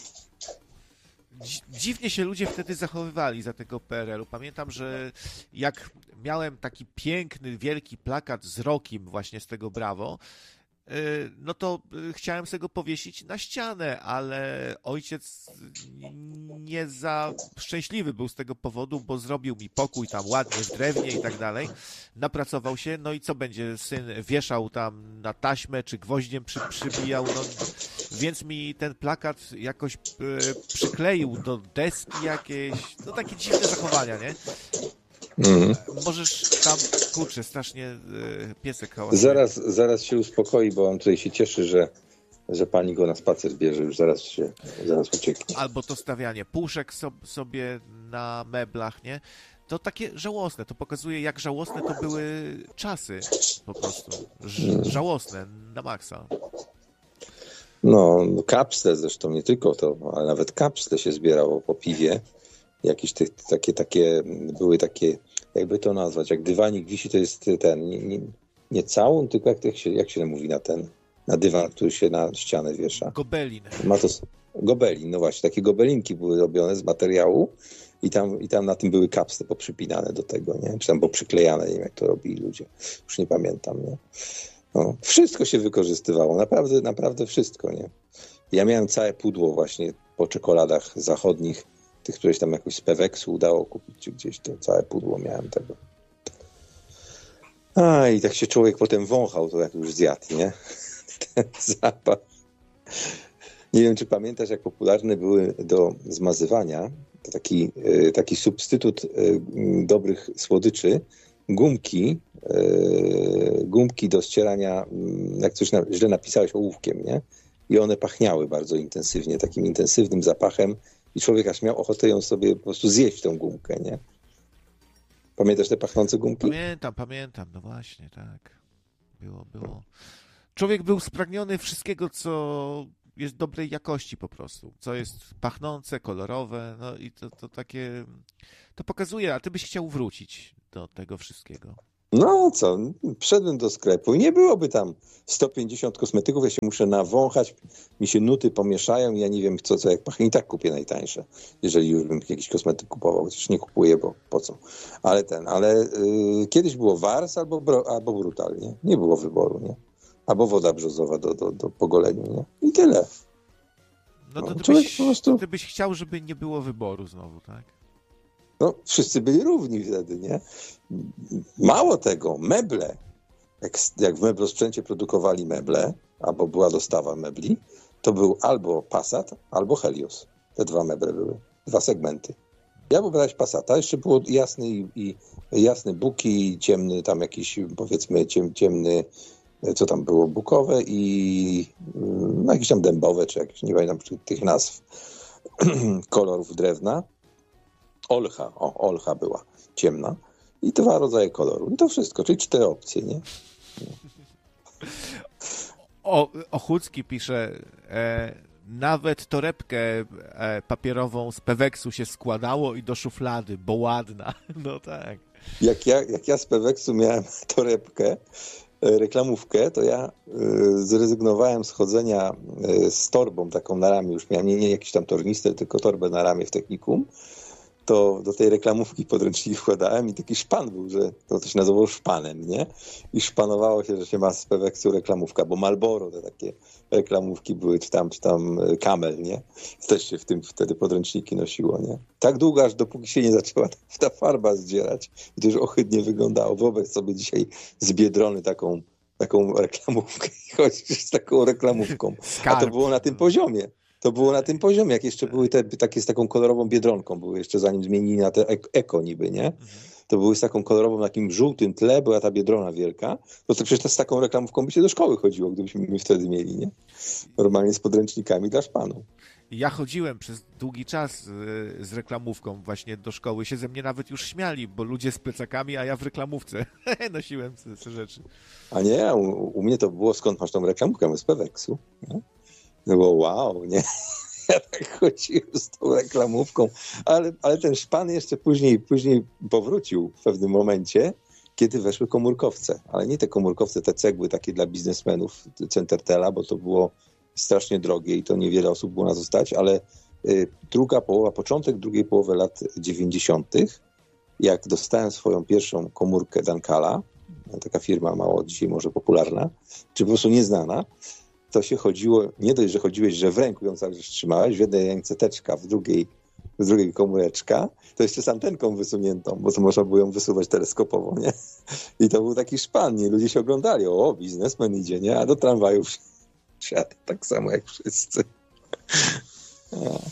Dziwnie się ludzie wtedy zachowywali za tego P R L u. Pamiętam, że jak miałem taki piękny, wielki plakat z rokiem właśnie z tego Brawo, no to chciałem sobie go powiesić na ścianę, ale ojciec nie za szczęśliwy był z tego powodu, bo zrobił mi pokój tam ładnie w drewnie i tak dalej. Napracował się, no i co będzie syn wieszał tam na taśmę, czy gwoździem przy, przybijał, no więc mi ten plakat jakoś przykleił do deski jakiejś, no takie dziwne zachowania, nie? Mm. Możesz tam, kurczę, strasznie y, piesek hałasuje. Zaraz, zaraz się uspokoi, bo on tutaj się cieszy, że, że pani go na spacer bierze, już zaraz się, zaraz ucieknie. Albo to stawianie puszek so, sobie na meblach, nie? To takie żałosne, to pokazuje, jak żałosne to były czasy, po prostu. Ż- żałosne, na maksa. No, kapsle zresztą, nie tylko to, ale nawet kapsle się zbierało po piwie. Jakieś te, takie, takie, były takie, jakby to nazwać, jak dywanik wisi, to jest ten, nie, nie, nie całun, tylko jak, jak, się, jak się mówi na ten, na dywan, który się na ścianę wiesza. Gobelin. Ma to, gobelin, no właśnie, takie gobelinki były robione z materiału i tam, i tam na tym były kapsle poprzypinane do tego, nie? Czy tam poprzyklejane, nie wiem jak to robili ludzie, już nie pamiętam, nie? No, wszystko się wykorzystywało, naprawdę, naprawdę wszystko, nie? Ja miałem całe pudło właśnie po czekoladach zachodnich, tych, któreś tam jakoś z Peweksu udało kupić, czy gdzieś to całe pudło miałem tego. A i tak się człowiek potem wąchał, to jak już zjadł, nie? Ten zapach. Nie wiem, czy pamiętasz, jak popularne były do zmazywania, to taki, taki substytut dobrych słodyczy, gumki, gumki do ścierania, jak coś źle napisałeś, ołówkiem, nie? I one pachniały bardzo intensywnie, takim intensywnym zapachem i człowiek aż miał ochotę ją sobie po prostu zjeść, tą gumkę, nie? Pamiętasz te pachnące gumki? Pamiętam, pamiętam, no właśnie, tak. Było, było. Człowiek był spragniony wszystkiego, co jest dobrej jakości po prostu, co jest pachnące, kolorowe, no i to, to takie, to pokazuje, a ty byś chciał wrócić do tego wszystkiego. No co, wszedłem do sklepu i nie byłoby tam sto pięćdziesiąt kosmetyków, ja się muszę nawąchać, mi się nuty pomieszają i ja nie wiem co, co jak pachnie i tak kupię najtańsze, jeżeli już bym jakiś kosmetyk kupował, chociaż nie kupuję, bo po co. Ale ten, ale yy, kiedyś było Wars albo, bro, albo Brutal, nie? Nie było wyboru, nie? Albo woda brzozowa do, do, do pogolenia, nie? I tyle. No to no, ty, byś, po prostu... ty byś chciał, żeby nie było wyboru znowu, tak? No, wszyscy byli równi wtedy, nie? Mało tego, meble. Jak, jak w meblosprzęcie produkowali meble, albo była dostawa mebli, to był albo Passat, albo Helios. Te dwa meble były. Dwa segmenty. Ja wybrałeś Passata, jeszcze było jasny i, i jasny buki, ciemny tam jakiś, powiedzmy, ciem, ciemny, co tam było, bukowe i no, jakieś tam dębowe, czy jakieś, nie pamiętam tych nazw, kolorów drewna. Olcha, o, olcha była ciemna i dwa rodzaje koloru. I to wszystko, czyli cztery opcje, nie? O, Ochucki pisze, e, nawet torebkę e, papierową z Peweksu się składało i do szuflady, bo ładna. No tak. Jak ja, jak ja z Peweksu miałem torebkę, reklamówkę, to ja y, zrezygnowałem z chodzenia y, z torbą taką na ramię. Już miałem nie, nie jakiś tam tornister, tylko torbę na ramię w technikum. To do tej reklamówki podręczniki wkładałem i taki szpan był, że to się nazywało szpanem, nie? I szpanowało się, że się ma z Peweksu reklamówka, bo Marlboro te takie reklamówki były, czy tam, czy tam Camel, nie? Też się w tym wtedy podręczniki nosiło, nie? Tak długo, aż dopóki się nie zaczęła ta farba zdzierać i to już ohydnie wyglądało. Wyobraź sobie dzisiaj z Biedrony taką, taką reklamówkę i chodzisz z taką reklamówką. A to było na tym poziomie. To było na tym poziomie, jak jeszcze były te takie z taką kolorową Biedronką, były jeszcze zanim zmienili na te eko niby, nie? To były z taką kolorową, na takim żółtym tle, była ta Biedrona wielka, to, to przecież z taką reklamówką by się do szkoły chodziło, gdybyśmy my wtedy mieli, nie? Normalnie z podręcznikami dla szpanu. Ja chodziłem przez długi czas z reklamówką właśnie do szkoły, się ze mnie nawet już śmiali, bo ludzie z plecakami, a ja w reklamówce nosiłem te rzeczy. A nie, u, u mnie to było, skąd masz tą reklamówkę z Peweksu, nie? No bo wow, nie? Ja tak chodziłem z tą reklamówką, ale, ale ten szpan jeszcze później, później powrócił w pewnym momencie, kiedy weszły komórkowce. Ale nie te komórkowce, te cegły takie dla biznesmenów Centertela, bo to było strasznie drogie i to niewiele osób było na to stać, ale y, druga połowa, początek drugiej połowy lat dziewięćdziesiątych, jak dostałem swoją pierwszą komórkę Dankala, taka firma mało dzisiaj może popularna, czy po prostu nieznana, to się chodziło, nie dość, że chodziłeś, że w ręku ją cały czas trzymałeś, w jednej ręce teczka, w drugiej, w drugiej komóreczka, to jeszcze z antenką wysuniętą, bo to można było ją wysuwać teleskopowo, nie? I to był taki szpan, nie? Ludzie się oglądali, o, biznesmen idzie, nie? A do tramwajów siadł tak samo jak wszyscy. No.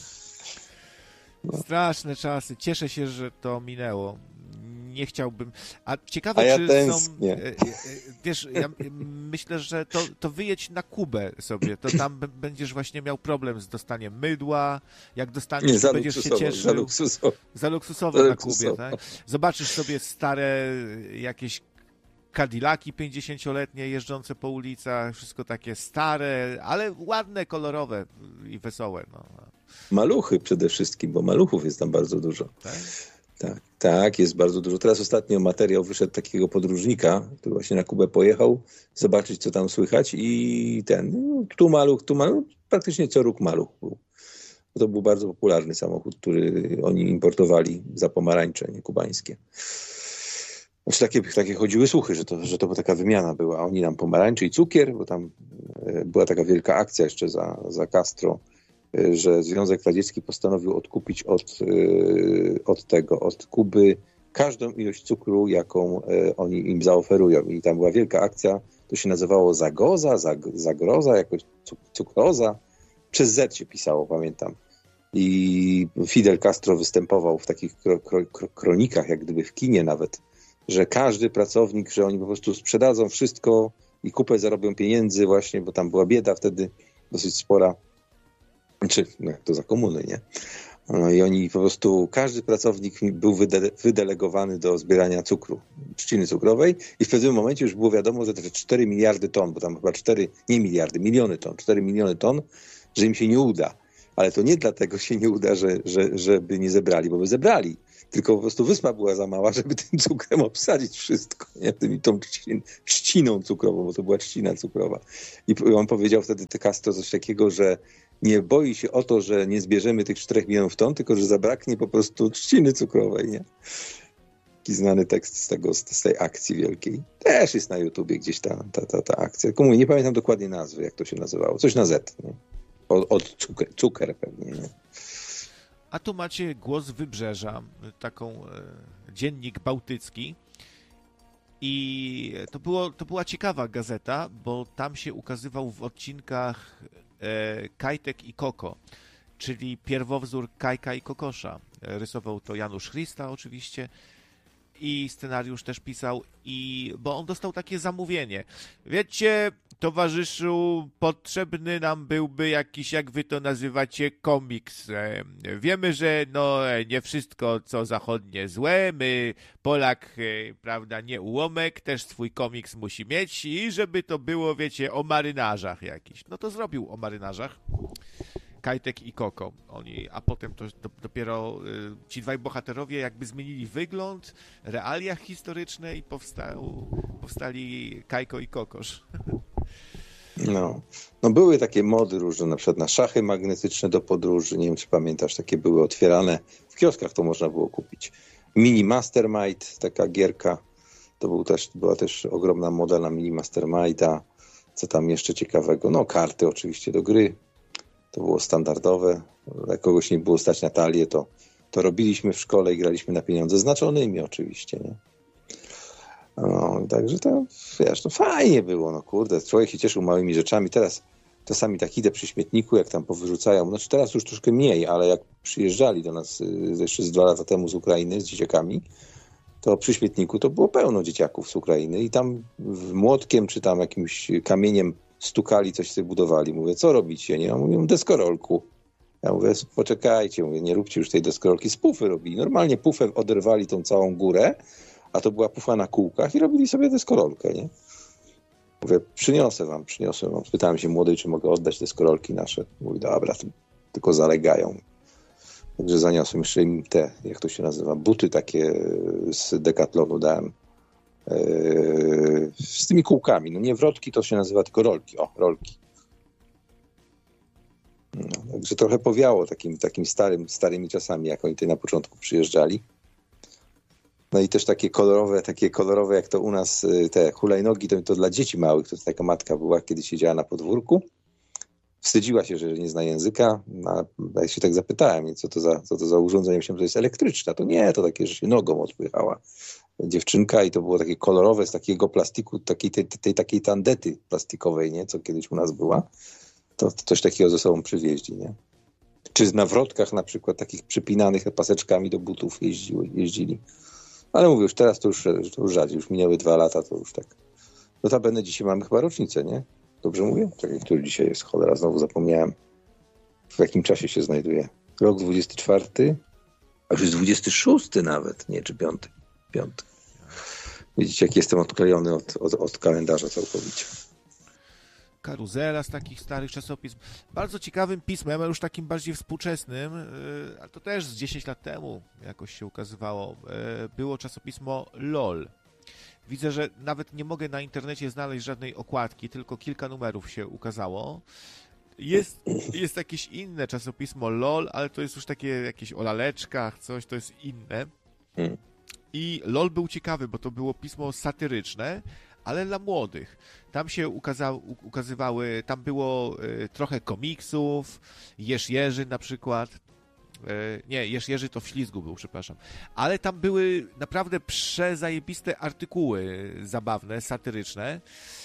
No. Straszne czasy. Cieszę się, że to minęło. Nie chciałbym. A ciekawe, A ja czy tęsknię. są. Wiesz, ja myślę, że to, to wyjedź na Kubę sobie. To tam b- będziesz właśnie miał problem z dostaniem mydła. Jak dostaniesz, Nie, to będziesz się cieszył. Za luksusowo. Za luksusowo za na luksusowo. Kubie, tak? Zobaczysz sobie stare jakieś Cadillaki pięćdziesięcioletnie jeżdżące po ulicach, wszystko takie stare, ale ładne, kolorowe i wesołe. No. Maluchy przede wszystkim, bo maluchów jest tam bardzo dużo. Tak? Tak, tak, jest bardzo dużo. Teraz ostatnio materiał wyszedł takiego podróżnika, który właśnie na Kubę pojechał, zobaczyć, co tam słychać i ten, no, tu maluch, tu maluch, praktycznie co róg maluch był. To był bardzo popularny samochód, który oni importowali za pomarańcze, nie kubańskie. Znaczy takie, takie chodziły słuchy, że to, że to taka wymiana była. Oni nam pomarańcze i cukier, bo tam była taka wielka akcja jeszcze za, za Castro, że Związek Radziecki postanowił odkupić od, od tego, od Kuby każdą ilość cukru, jaką oni im zaoferują. I tam była wielka akcja, to się nazywało Zagoza, Zag, Zagroza, jakoś cukroza. Przez Z się pisało, pamiętam. I Fidel Castro występował w takich kro, kro, kro, kronikach, jak gdyby w kinie nawet, że każdy pracownik, że oni po prostu sprzedadzą wszystko i kupę zarobią pieniędzy właśnie, bo tam była bieda wtedy dosyć spora. Czy no jak to za komuny, nie? No i oni po prostu, każdy pracownik był wyde- wydelegowany do zbierania cukru, trzciny cukrowej i w pewnym momencie już było wiadomo, że te cztery miliardy ton, bo tam chyba cztery, nie miliardy, miliony ton, cztery miliony ton że im się nie uda. Ale to nie dlatego się nie uda, że, że, żeby nie zebrali, bo by zebrali. Tylko po prostu wyspa była za mała, żeby tym cukrem obsadzić wszystko, nie? Tym, tą trzcin, trzciną cukrową, bo to była trzcina cukrowa. I on powiedział wtedy te Castro coś takiego, że nie boi się o to, że nie zbierzemy tych czterech milionów ton, tylko że zabraknie po prostu trzciny cukrowej, nie? Taki znany tekst z, tego, z tej akcji wielkiej. Też jest na YouTubie gdzieś ta, ta, ta, ta akcja. Tylko mówię, nie pamiętam dokładnie nazwy, jak to się nazywało. Coś na Z, nie? Od, od cukier, cukier pewnie, nie? A tu macie Głos Wybrzeża, taką e, dziennik bałtycki. I to, było, to była ciekawa gazeta, bo tam się ukazywał w odcinkach e, Kajtek i Koko, czyli pierwowzór Kajka i Kokosza. Rysował to Janusz Chrysta oczywiście i scenariusz też pisał, i bo on dostał takie zamówienie. Wiecie, towarzyszu, potrzebny nam byłby jakiś, jak wy to nazywacie, komiks. E, Wiemy, że no nie wszystko, co zachodnie, złe. My, Polak, e, prawda, nie ułomek, też swój komiks musi mieć i żeby to było, wiecie, o marynarzach jakiś. No to zrobił o marynarzach. Kajtek i Koko. Oni, a potem to, to dopiero y, ci dwaj bohaterowie jakby zmienili wygląd, realia historyczne i powstał, powstali Kajko i Kokosz. No. no były takie mody różne, na przykład na szachy magnetyczne do podróży, nie wiem czy pamiętasz, takie były otwierane, w kioskach to można było kupić. Mini Mastermind, taka gierka, to był też, była też ogromna moda na Mini Masterminda. Co tam jeszcze ciekawego? No karty oczywiście do gry. To było standardowe. Jak kogoś nie było stać na talię, to, to robiliśmy w szkole i graliśmy na pieniądze znaczonymi oczywiście, nie? No, także to, wiesz, to fajnie było, no kurde, człowiek się cieszył małymi rzeczami. Teraz czasami tak idę przy śmietniku, jak tam powyrzucają, znaczy teraz już troszkę mniej, ale jak przyjeżdżali do nas jeszcze z dwa lata temu z Ukrainy, z dzieciakami, to przy śmietniku to było pełno dzieciaków z Ukrainy i tam młotkiem czy tam jakimś kamieniem stukali, coś sobie budowali. Mówię, co robicie? Nie? Ja mówię, deskorolku. Ja mówię, poczekajcie, mówię, nie róbcie już tej deskorolki. Z pufy robili. Normalnie pufę oderwali tą całą górę, a to była pufa na kółkach i robili sobie deskorolkę, nie? Mówię, przyniosę wam, przyniosę wam. Spytałem się młodej, czy mogę oddać deskorolki nasze. Mówi, dobra, tylko zalegają. Także zaniosłem jeszcze im te, jak to się nazywa, buty takie z Decathlonu dałem. Z tymi kółkami. No nie wrotki to się nazywa, tylko rolki. O, rolki. No, także trochę powiało takim, takim starym, starymi czasami, jak oni tutaj na początku przyjeżdżali. No i też takie kolorowe, takie kolorowe jak to u nas te hulajnogi, to, to dla dzieci małych, to taka matka była, kiedy siedziała na podwórku. Wstydziła się, że nie zna języka. No, ja się tak zapytałem, nie, co to za, co to za urządzenie. Myślałem, że to jest elektryczne. To nie, to takie, że się nogą odpychała dziewczynka i to było takie kolorowe z takiego plastiku, takiej, tej, tej takiej tandety plastikowej, nie, co kiedyś u nas była. To, to coś takiego ze sobą przywieźli, nie? Czy na wrotkach na przykład takich przypinanych paseczkami do butów jeździły, jeździli. Ale mówię, już teraz to już, to już rzadziej, już minęły dwa lata, to już tak. Notabene dzisiaj mamy chyba rocznicę, nie? Dobrze mówię? Czekaj, który dzisiaj jest? Cholera, znowu zapomniałem. W jakim czasie się znajduje? Rok dwudziesty czwarty? A już jest dwudziesty szósty nawet, nie, czy piąty? Piąty. Widzicie, jak jestem odklejony od, od, od kalendarza całkowicie. Karuzela z takich starych czasopism. Bardzo ciekawym pismem, ale już takim bardziej współczesnym, a to też z dziesięć lat temu jakoś się ukazywało, było czasopismo LOL. Widzę, że nawet nie mogę na internecie znaleźć żadnej okładki, tylko kilka numerów się ukazało. Jest, jest jakieś inne czasopismo LOL, ale to jest już takie jakieś o laleczkach, coś, to jest inne. I LOL był ciekawy, bo to było pismo satyryczne, ale dla młodych. Tam się ukaza- ukazywały, tam było y, trochę komiksów, Jerz Jerzy na przykład. Y, nie, Jerz Jerzy to w Ślizgu był, przepraszam. Ale tam były naprawdę przezajebiste artykuły zabawne, satyryczne.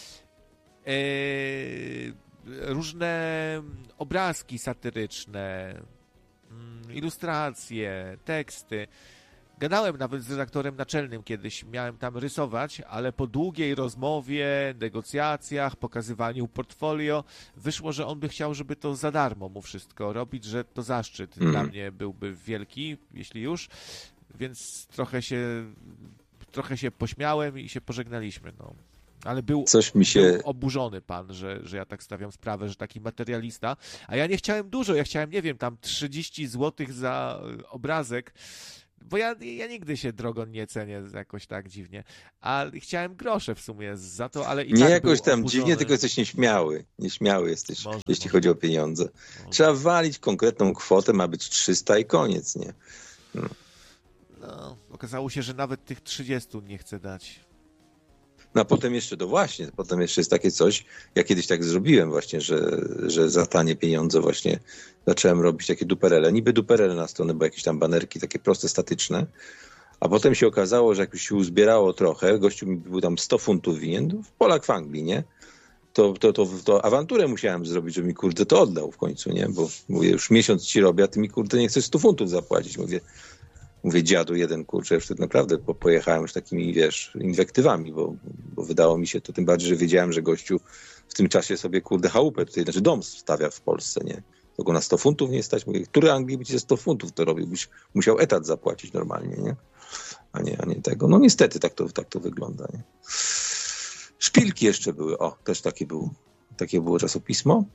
Y, różne obrazki satyryczne, y, ilustracje, teksty. Gadałem nawet z redaktorem naczelnym kiedyś, miałem tam rysować, ale po długiej rozmowie, negocjacjach, pokazywaniu portfolio, wyszło, że on by chciał, żeby to za darmo mu wszystko robić, że to zaszczyt mm. dla mnie byłby wielki, jeśli już, więc trochę się trochę się pośmiałem i się pożegnaliśmy, no. Ale był, Coś mi się... był oburzony pan, że, że ja tak stawiam sprawę, że taki materialista, a ja nie chciałem dużo, ja chciałem, nie wiem, tam trzydzieści złotych za obrazek, bo ja, ja nigdy się drogo nie cenię jakoś tak dziwnie, a chciałem grosze w sumie za to, ale i Nie tak jakoś był tam oburzony. dziwnie, tylko jesteś nieśmiały. Nieśmiały jesteś, Może, jeśli może. chodzi o pieniądze. Może. Trzeba walić konkretną kwotę, ma być trzysta i koniec, nie? No. No, okazało się, że nawet tych trzydziestu nie chce dać. No a potem jeszcze, to właśnie, potem jeszcze jest takie coś, ja kiedyś tak zrobiłem właśnie, że, że za tanie pieniądze właśnie zacząłem robić takie duperele. Niby duperele na stronę, bo jakieś tam banerki takie proste, statyczne. A potem się okazało, że jak już się uzbierało trochę, gościu mi był tam sto funtów winien, w Polak w Anglii, nie? To, to, to, to awanturę musiałem zrobić, żeby mi kurde to oddał w końcu, nie? Bo mówię, już miesiąc ci robię, a ty mi kurde nie chcesz sto funtów zapłacić. Mówię, mówię dziadu jeden, kurczę, już wtedy naprawdę po, pojechałem już takimi, wiesz, inwektywami, bo, bo wydało mi się to, tym bardziej, że wiedziałem, że gościu w tym czasie sobie kurde chałupę tutaj, znaczy dom stawia w Polsce, nie? To go na sto funtów nie stać. Mówię, który Anglii by ci za sto funtów to robił? Byś musiał etat zapłacić normalnie, nie? A nie, a nie tego. No niestety tak to, tak to wygląda, nie? Szpilki jeszcze były. O, też takie było, takie było czasopismo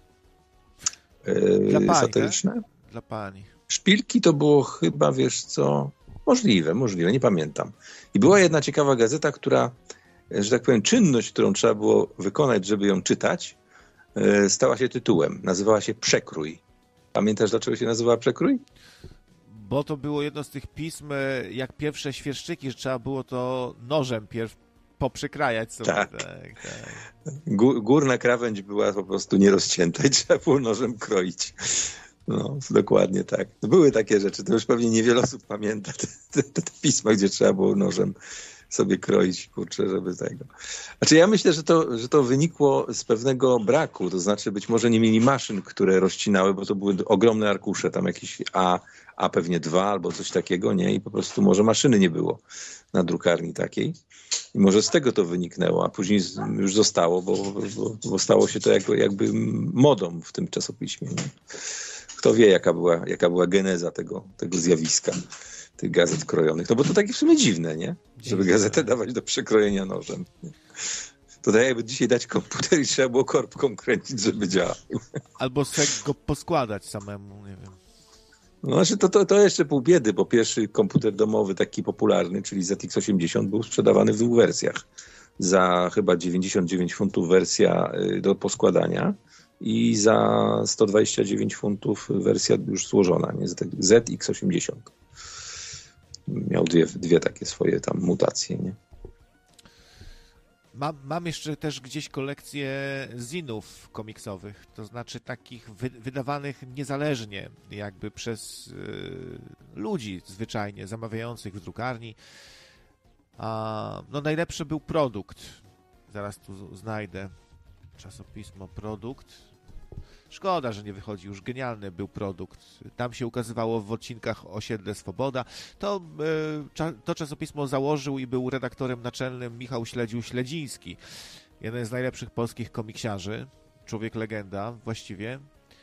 Dla pani, satyryczne. tak? Dla pani. Szpilki to było chyba, wiesz co, możliwe, możliwe, nie pamiętam. I była jedna ciekawa gazeta, która, że tak powiem, czynność, którą trzeba było wykonać, żeby ją czytać, stała się tytułem. Nazywała się Przekrój. Pamiętasz, dlaczego się nazywała Przekrój? Bo to było jedno z tych pism, jak pierwsze świerszczyki, że trzeba było to nożem pierw poprzykrajać sobie. Tak. tak, tak. Górna krawędź była po prostu nierozcięta i trzeba było nożem kroić. No, dokładnie tak. Były takie rzeczy, to już pewnie niewiele osób pamięta te, te, te, te pisma, gdzie trzeba było nożem sobie kroić, kurczę, żeby tego. Znaczy ja myślę, że to, że to wynikło z pewnego braku, to znaczy być może nie mieli maszyn, które rozcinały, bo to były ogromne arkusze, tam jakieś A, A pewnie dwa albo coś takiego, nie? I po prostu może maszyny nie było na drukarni takiej. I może z tego to wyniknęło, a później już zostało, bo, bo, bo stało się to jakby, jakby modą w tym czasopiśmie. Nie? Kto wie, jaka była, jaka była geneza tego, tego zjawiska, tych gazet krojonych. No bo to takie w sumie dziwne, nie? Żeby gazetę dawać do przekrojenia nożem. To tak jakby dzisiaj dać komputer i trzeba było korbką kręcić, żeby działał. Albo sobie go poskładać samemu, nie wiem. No znaczy to, to, to jeszcze pół biedy, bo pierwszy komputer domowy taki popularny, czyli Z X osiemdziesiąt, był sprzedawany w dwóch wersjach. Za chyba dziewięćdziesiąt dziewięć funtów wersja do poskładania i za sto dwadzieścia dziewięć funtów wersja już złożona, nie? Z X osiemdziesiąt. Miał dwie, dwie takie swoje tam mutacje, nie? Mam, mam jeszcze też gdzieś kolekcję zinów komiksowych, to znaczy takich wy, wydawanych niezależnie, jakby przez y, ludzi zwyczajnie zamawiających w drukarni. A, no najlepszy był Produkt. Zaraz tu znajdę czasopismo Produkt. Szkoda, że nie wychodzi już. Genialny był Produkt. Tam się ukazywało w odcinkach Osiedle Swoboda. To, yy, to czasopismo założył i był redaktorem naczelnym Michał Śledził-Śledziński. Jeden z najlepszych polskich komiksiarzy. Człowiek legenda właściwie.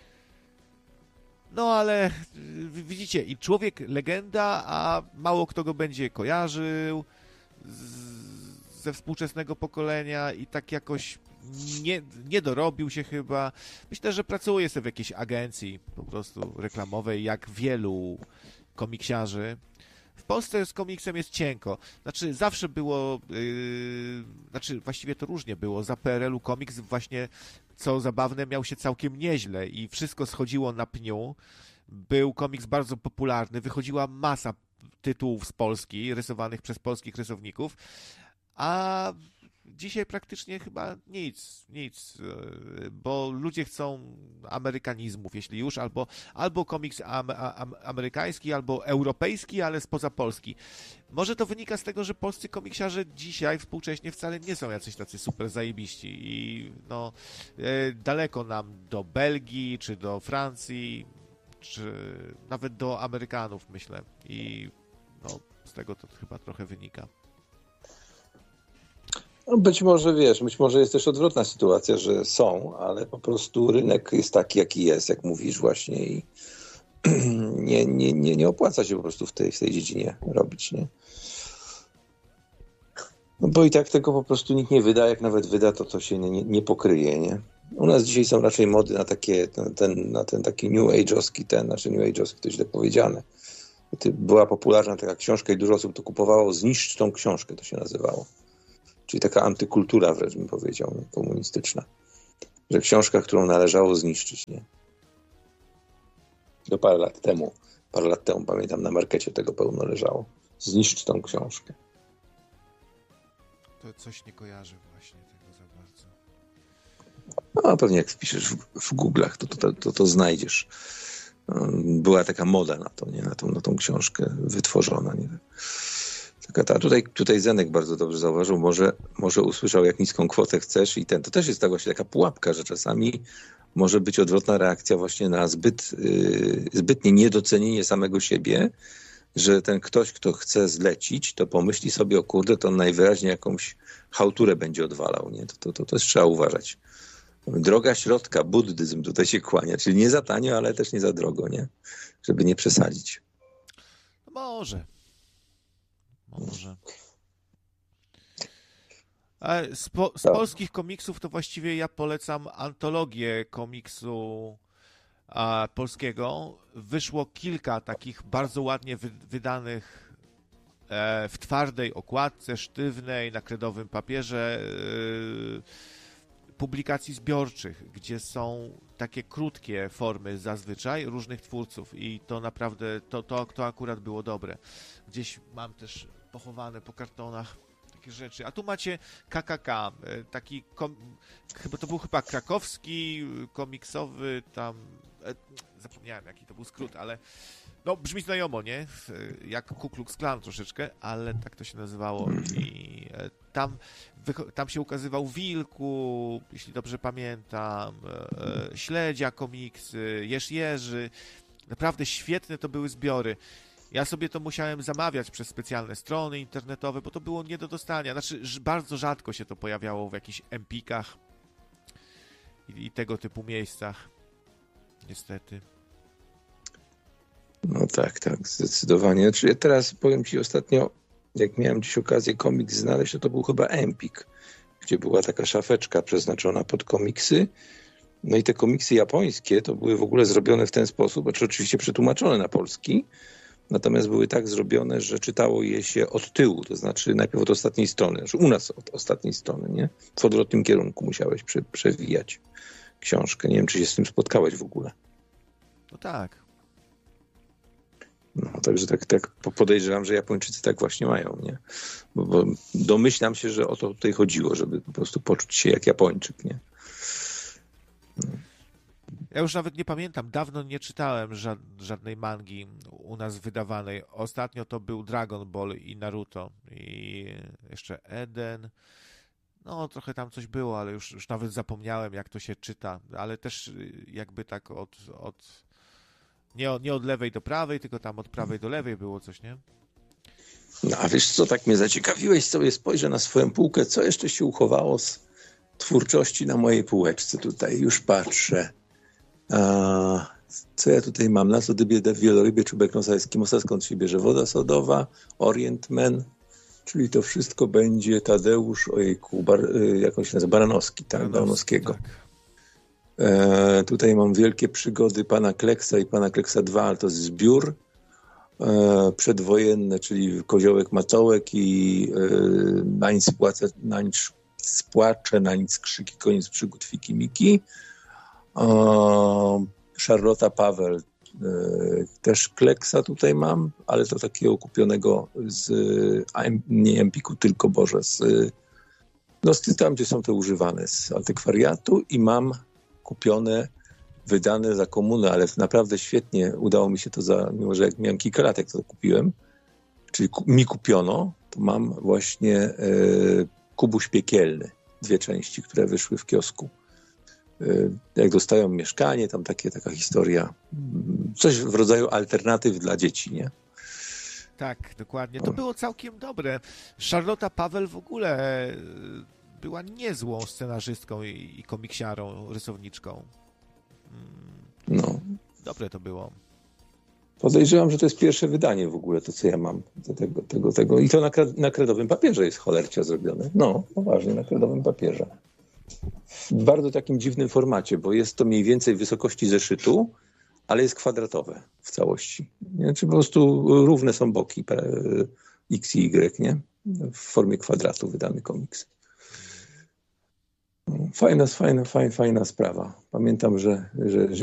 No ale yy, widzicie, i człowiek legenda, a mało kto go będzie kojarzył z, ze współczesnego pokolenia i tak jakoś Nie, nie dorobił się chyba. Myślę, że pracuje sobie w jakiejś agencji po prostu reklamowej, jak wielu komiksiarzy. W Polsce z komiksem jest cienko. Znaczy zawsze było, yy, znaczy właściwie to różnie było. Za P R L u komiks właśnie, co zabawne, miał się całkiem nieźle i wszystko schodziło na pniu. Był komiks bardzo popularny, wychodziła masa tytułów z Polski, rysowanych przez polskich rysowników, a dzisiaj praktycznie chyba nic, nic, bo ludzie chcą amerykanizmów, jeśli już, albo, albo komiks am, am, amerykański, albo europejski, ale spoza Polski. Może to wynika z tego, że polscy komiksiarze dzisiaj współcześnie wcale nie są jacyś tacy super zajebiści i no, daleko nam do Belgii, czy do Francji, czy nawet do Amerykanów, myślę, i no, z tego to chyba trochę wynika. No być może, wiesz, być może jest też odwrotna sytuacja, że są, ale po prostu rynek jest taki, jaki jest, jak mówisz właśnie i nie, nie, nie, nie opłaca się po prostu w tej, w tej dziedzinie robić, nie? No bo i tak tego po prostu nikt nie wyda, jak nawet wyda, to to się nie, nie pokryje, nie? U nas dzisiaj są raczej mody na takie, na ten, na ten taki new age'owski ten, znaczy new age'owski to źle powiedziane. Była popularna taka książka i dużo osób to kupowało, zniszcz tą książkę, to się nazywało. Czyli taka antykultura wręcz bym powiedział, nie? Komunistyczna. Że książka, którą należało zniszczyć, nie? Do parę lat temu, parę lat temu, pamiętam, na markecie tego pełno leżało. Zniszcz tą książkę. To coś nie kojarzy właśnie tego za bardzo. No pewnie jak wpiszesz w, w Google'ach, to to, to, to to znajdziesz. Była taka moda na to, nie? Na tą, na tą książkę wytworzona, nie? Taka ta, tutaj, tutaj Zenek bardzo dobrze zauważył, może, może usłyszał, jak niską kwotę chcesz i ten. To też jest tak właśnie taka pułapka, że czasami może być odwrotna reakcja właśnie na zbyt, yy, zbytnie niedocenienie samego siebie, że ten ktoś, kto chce zlecić, to pomyśli sobie, o kurde, to on najwyraźniej jakąś chałturę będzie odwalał, nie? To, to, to też trzeba uważać. Droga środka, buddyzm tutaj się kłania, czyli nie za tanio, ale też nie za drogo, nie? Żeby nie przesadzić. No może. Może. A z, po, z polskich komiksów to właściwie ja polecam antologię komiksu a, polskiego. Wyszło kilka takich bardzo ładnie wy, wydanych e, w twardej okładce, sztywnej, na kredowym papierze e, publikacji zbiorczych, gdzie są takie krótkie formy zazwyczaj różnych twórców i to naprawdę, to, to, to akurat było dobre. Gdzieś mam też pochowane po kartonach takie rzeczy. A tu macie K K K, taki, kom, chyba to był chyba krakowski, komiksowy tam, e, zapomniałem jaki to był skrót, ale no brzmi znajomo, nie? Jak Ku Klux Klan troszeczkę, ale tak to się nazywało i e, tam, tam się ukazywał Wilku, jeśli dobrze pamiętam, e, Śledzia komiksy, Jerz Jerzy, naprawdę świetne to były zbiory. Ja sobie to musiałem zamawiać przez specjalne strony internetowe, bo to było nie do dostania. Znaczy, bardzo rzadko się to pojawiało w jakichś empikach i, i tego typu miejscach. Niestety. No tak, tak, zdecydowanie. Znaczy, ja teraz powiem ci ostatnio, jak miałem dziś okazję komiks znaleźć, to to był chyba Empik, gdzie była taka szafeczka przeznaczona pod komiksy. No i te komiksy japońskie to były w ogóle zrobione w ten sposób, znaczy oczywiście przetłumaczone na polski, natomiast były tak zrobione, że czytało je się od tyłu, to znaczy najpierw od ostatniej strony, znaczy u nas od ostatniej strony, nie? W odwrotnym kierunku musiałeś prze, przewijać książkę. Nie wiem, czy się z tym spotkałeś w ogóle. No tak. No, także tak, tak podejrzewam, że Japończycy tak właśnie mają, nie? Bo, bo domyślam się, że o to tutaj chodziło, żeby po prostu poczuć się jak Japończyk, nie? No. Ja już nawet nie pamiętam, dawno nie czytałem ża- żadnej mangi u nas wydawanej. Ostatnio to był Dragon Ball i Naruto i jeszcze Eden. No, trochę tam coś było, ale już, już nawet zapomniałem, jak to się czyta, ale też jakby tak od... od nie, od, nie od lewej do prawej, tylko tam od prawej do lewej było coś, nie? No a wiesz co, tak mnie zaciekawiłeś, sobie spojrzę na swoją półkę, co jeszcze się uchowało z twórczości na mojej półeczce tutaj, już patrzę. A, co ja tutaj mam? Na co dybie wielorybie czubek nosa eskimosa, skąd się bierze woda sodowa, Orient Man, czyli to wszystko będzie Tadeusz, ojejku, bar, jak on się nazywa? Baranowski, tak, Baranowskiego. Tak. E, tutaj mam wielkie przygody pana Kleksa i pana Kleksa dwa, ale to jest zbiór e, przedwojenne, czyli Koziołek Matołek i e, na nic spłacze, na nic spłacze, na nic krzyki, koniec przygód Fiki Miki. E, Charlotta Paweł, e, też Kleksa tutaj mam, ale to takiego kupionego z nie Empiku, tylko Boże, z, no z tam, gdzie są te używane, z antykwariatu i mam kupione, wydane za komunę, ale naprawdę świetnie udało mi się to za, mimo że jak miałem kilka lat, jak to kupiłem, czyli ku, mi kupiono, to mam właśnie e, Kubuś Piekielny, dwie części, które wyszły w kiosku. E, jak dostają mieszkanie, tam takie, taka historia, coś w rodzaju alternatyw dla dzieci, nie? Tak, dokładnie. To było całkiem dobre. Charlotta Paweł w ogóle była niezłą scenarzystką i, i komiksiarą, rysowniczką. No. Dobre to było. Podejrzewam, że to jest pierwsze wydanie w ogóle, to co ja mam. Tego, tego, tego. I to na, na kredowym papierze jest cholercia zrobione. No, poważnie, na kredowym papierze. W bardzo takim dziwnym formacie, bo jest to mniej więcej wysokości zeszytu, ale jest kwadratowe w całości. Nie? Czy po prostu równe są boki X i Y, nie? W formie kwadratu wydany komiks. Fajna, fajna, fajna, fajna sprawa. Pamiętam, że, że, że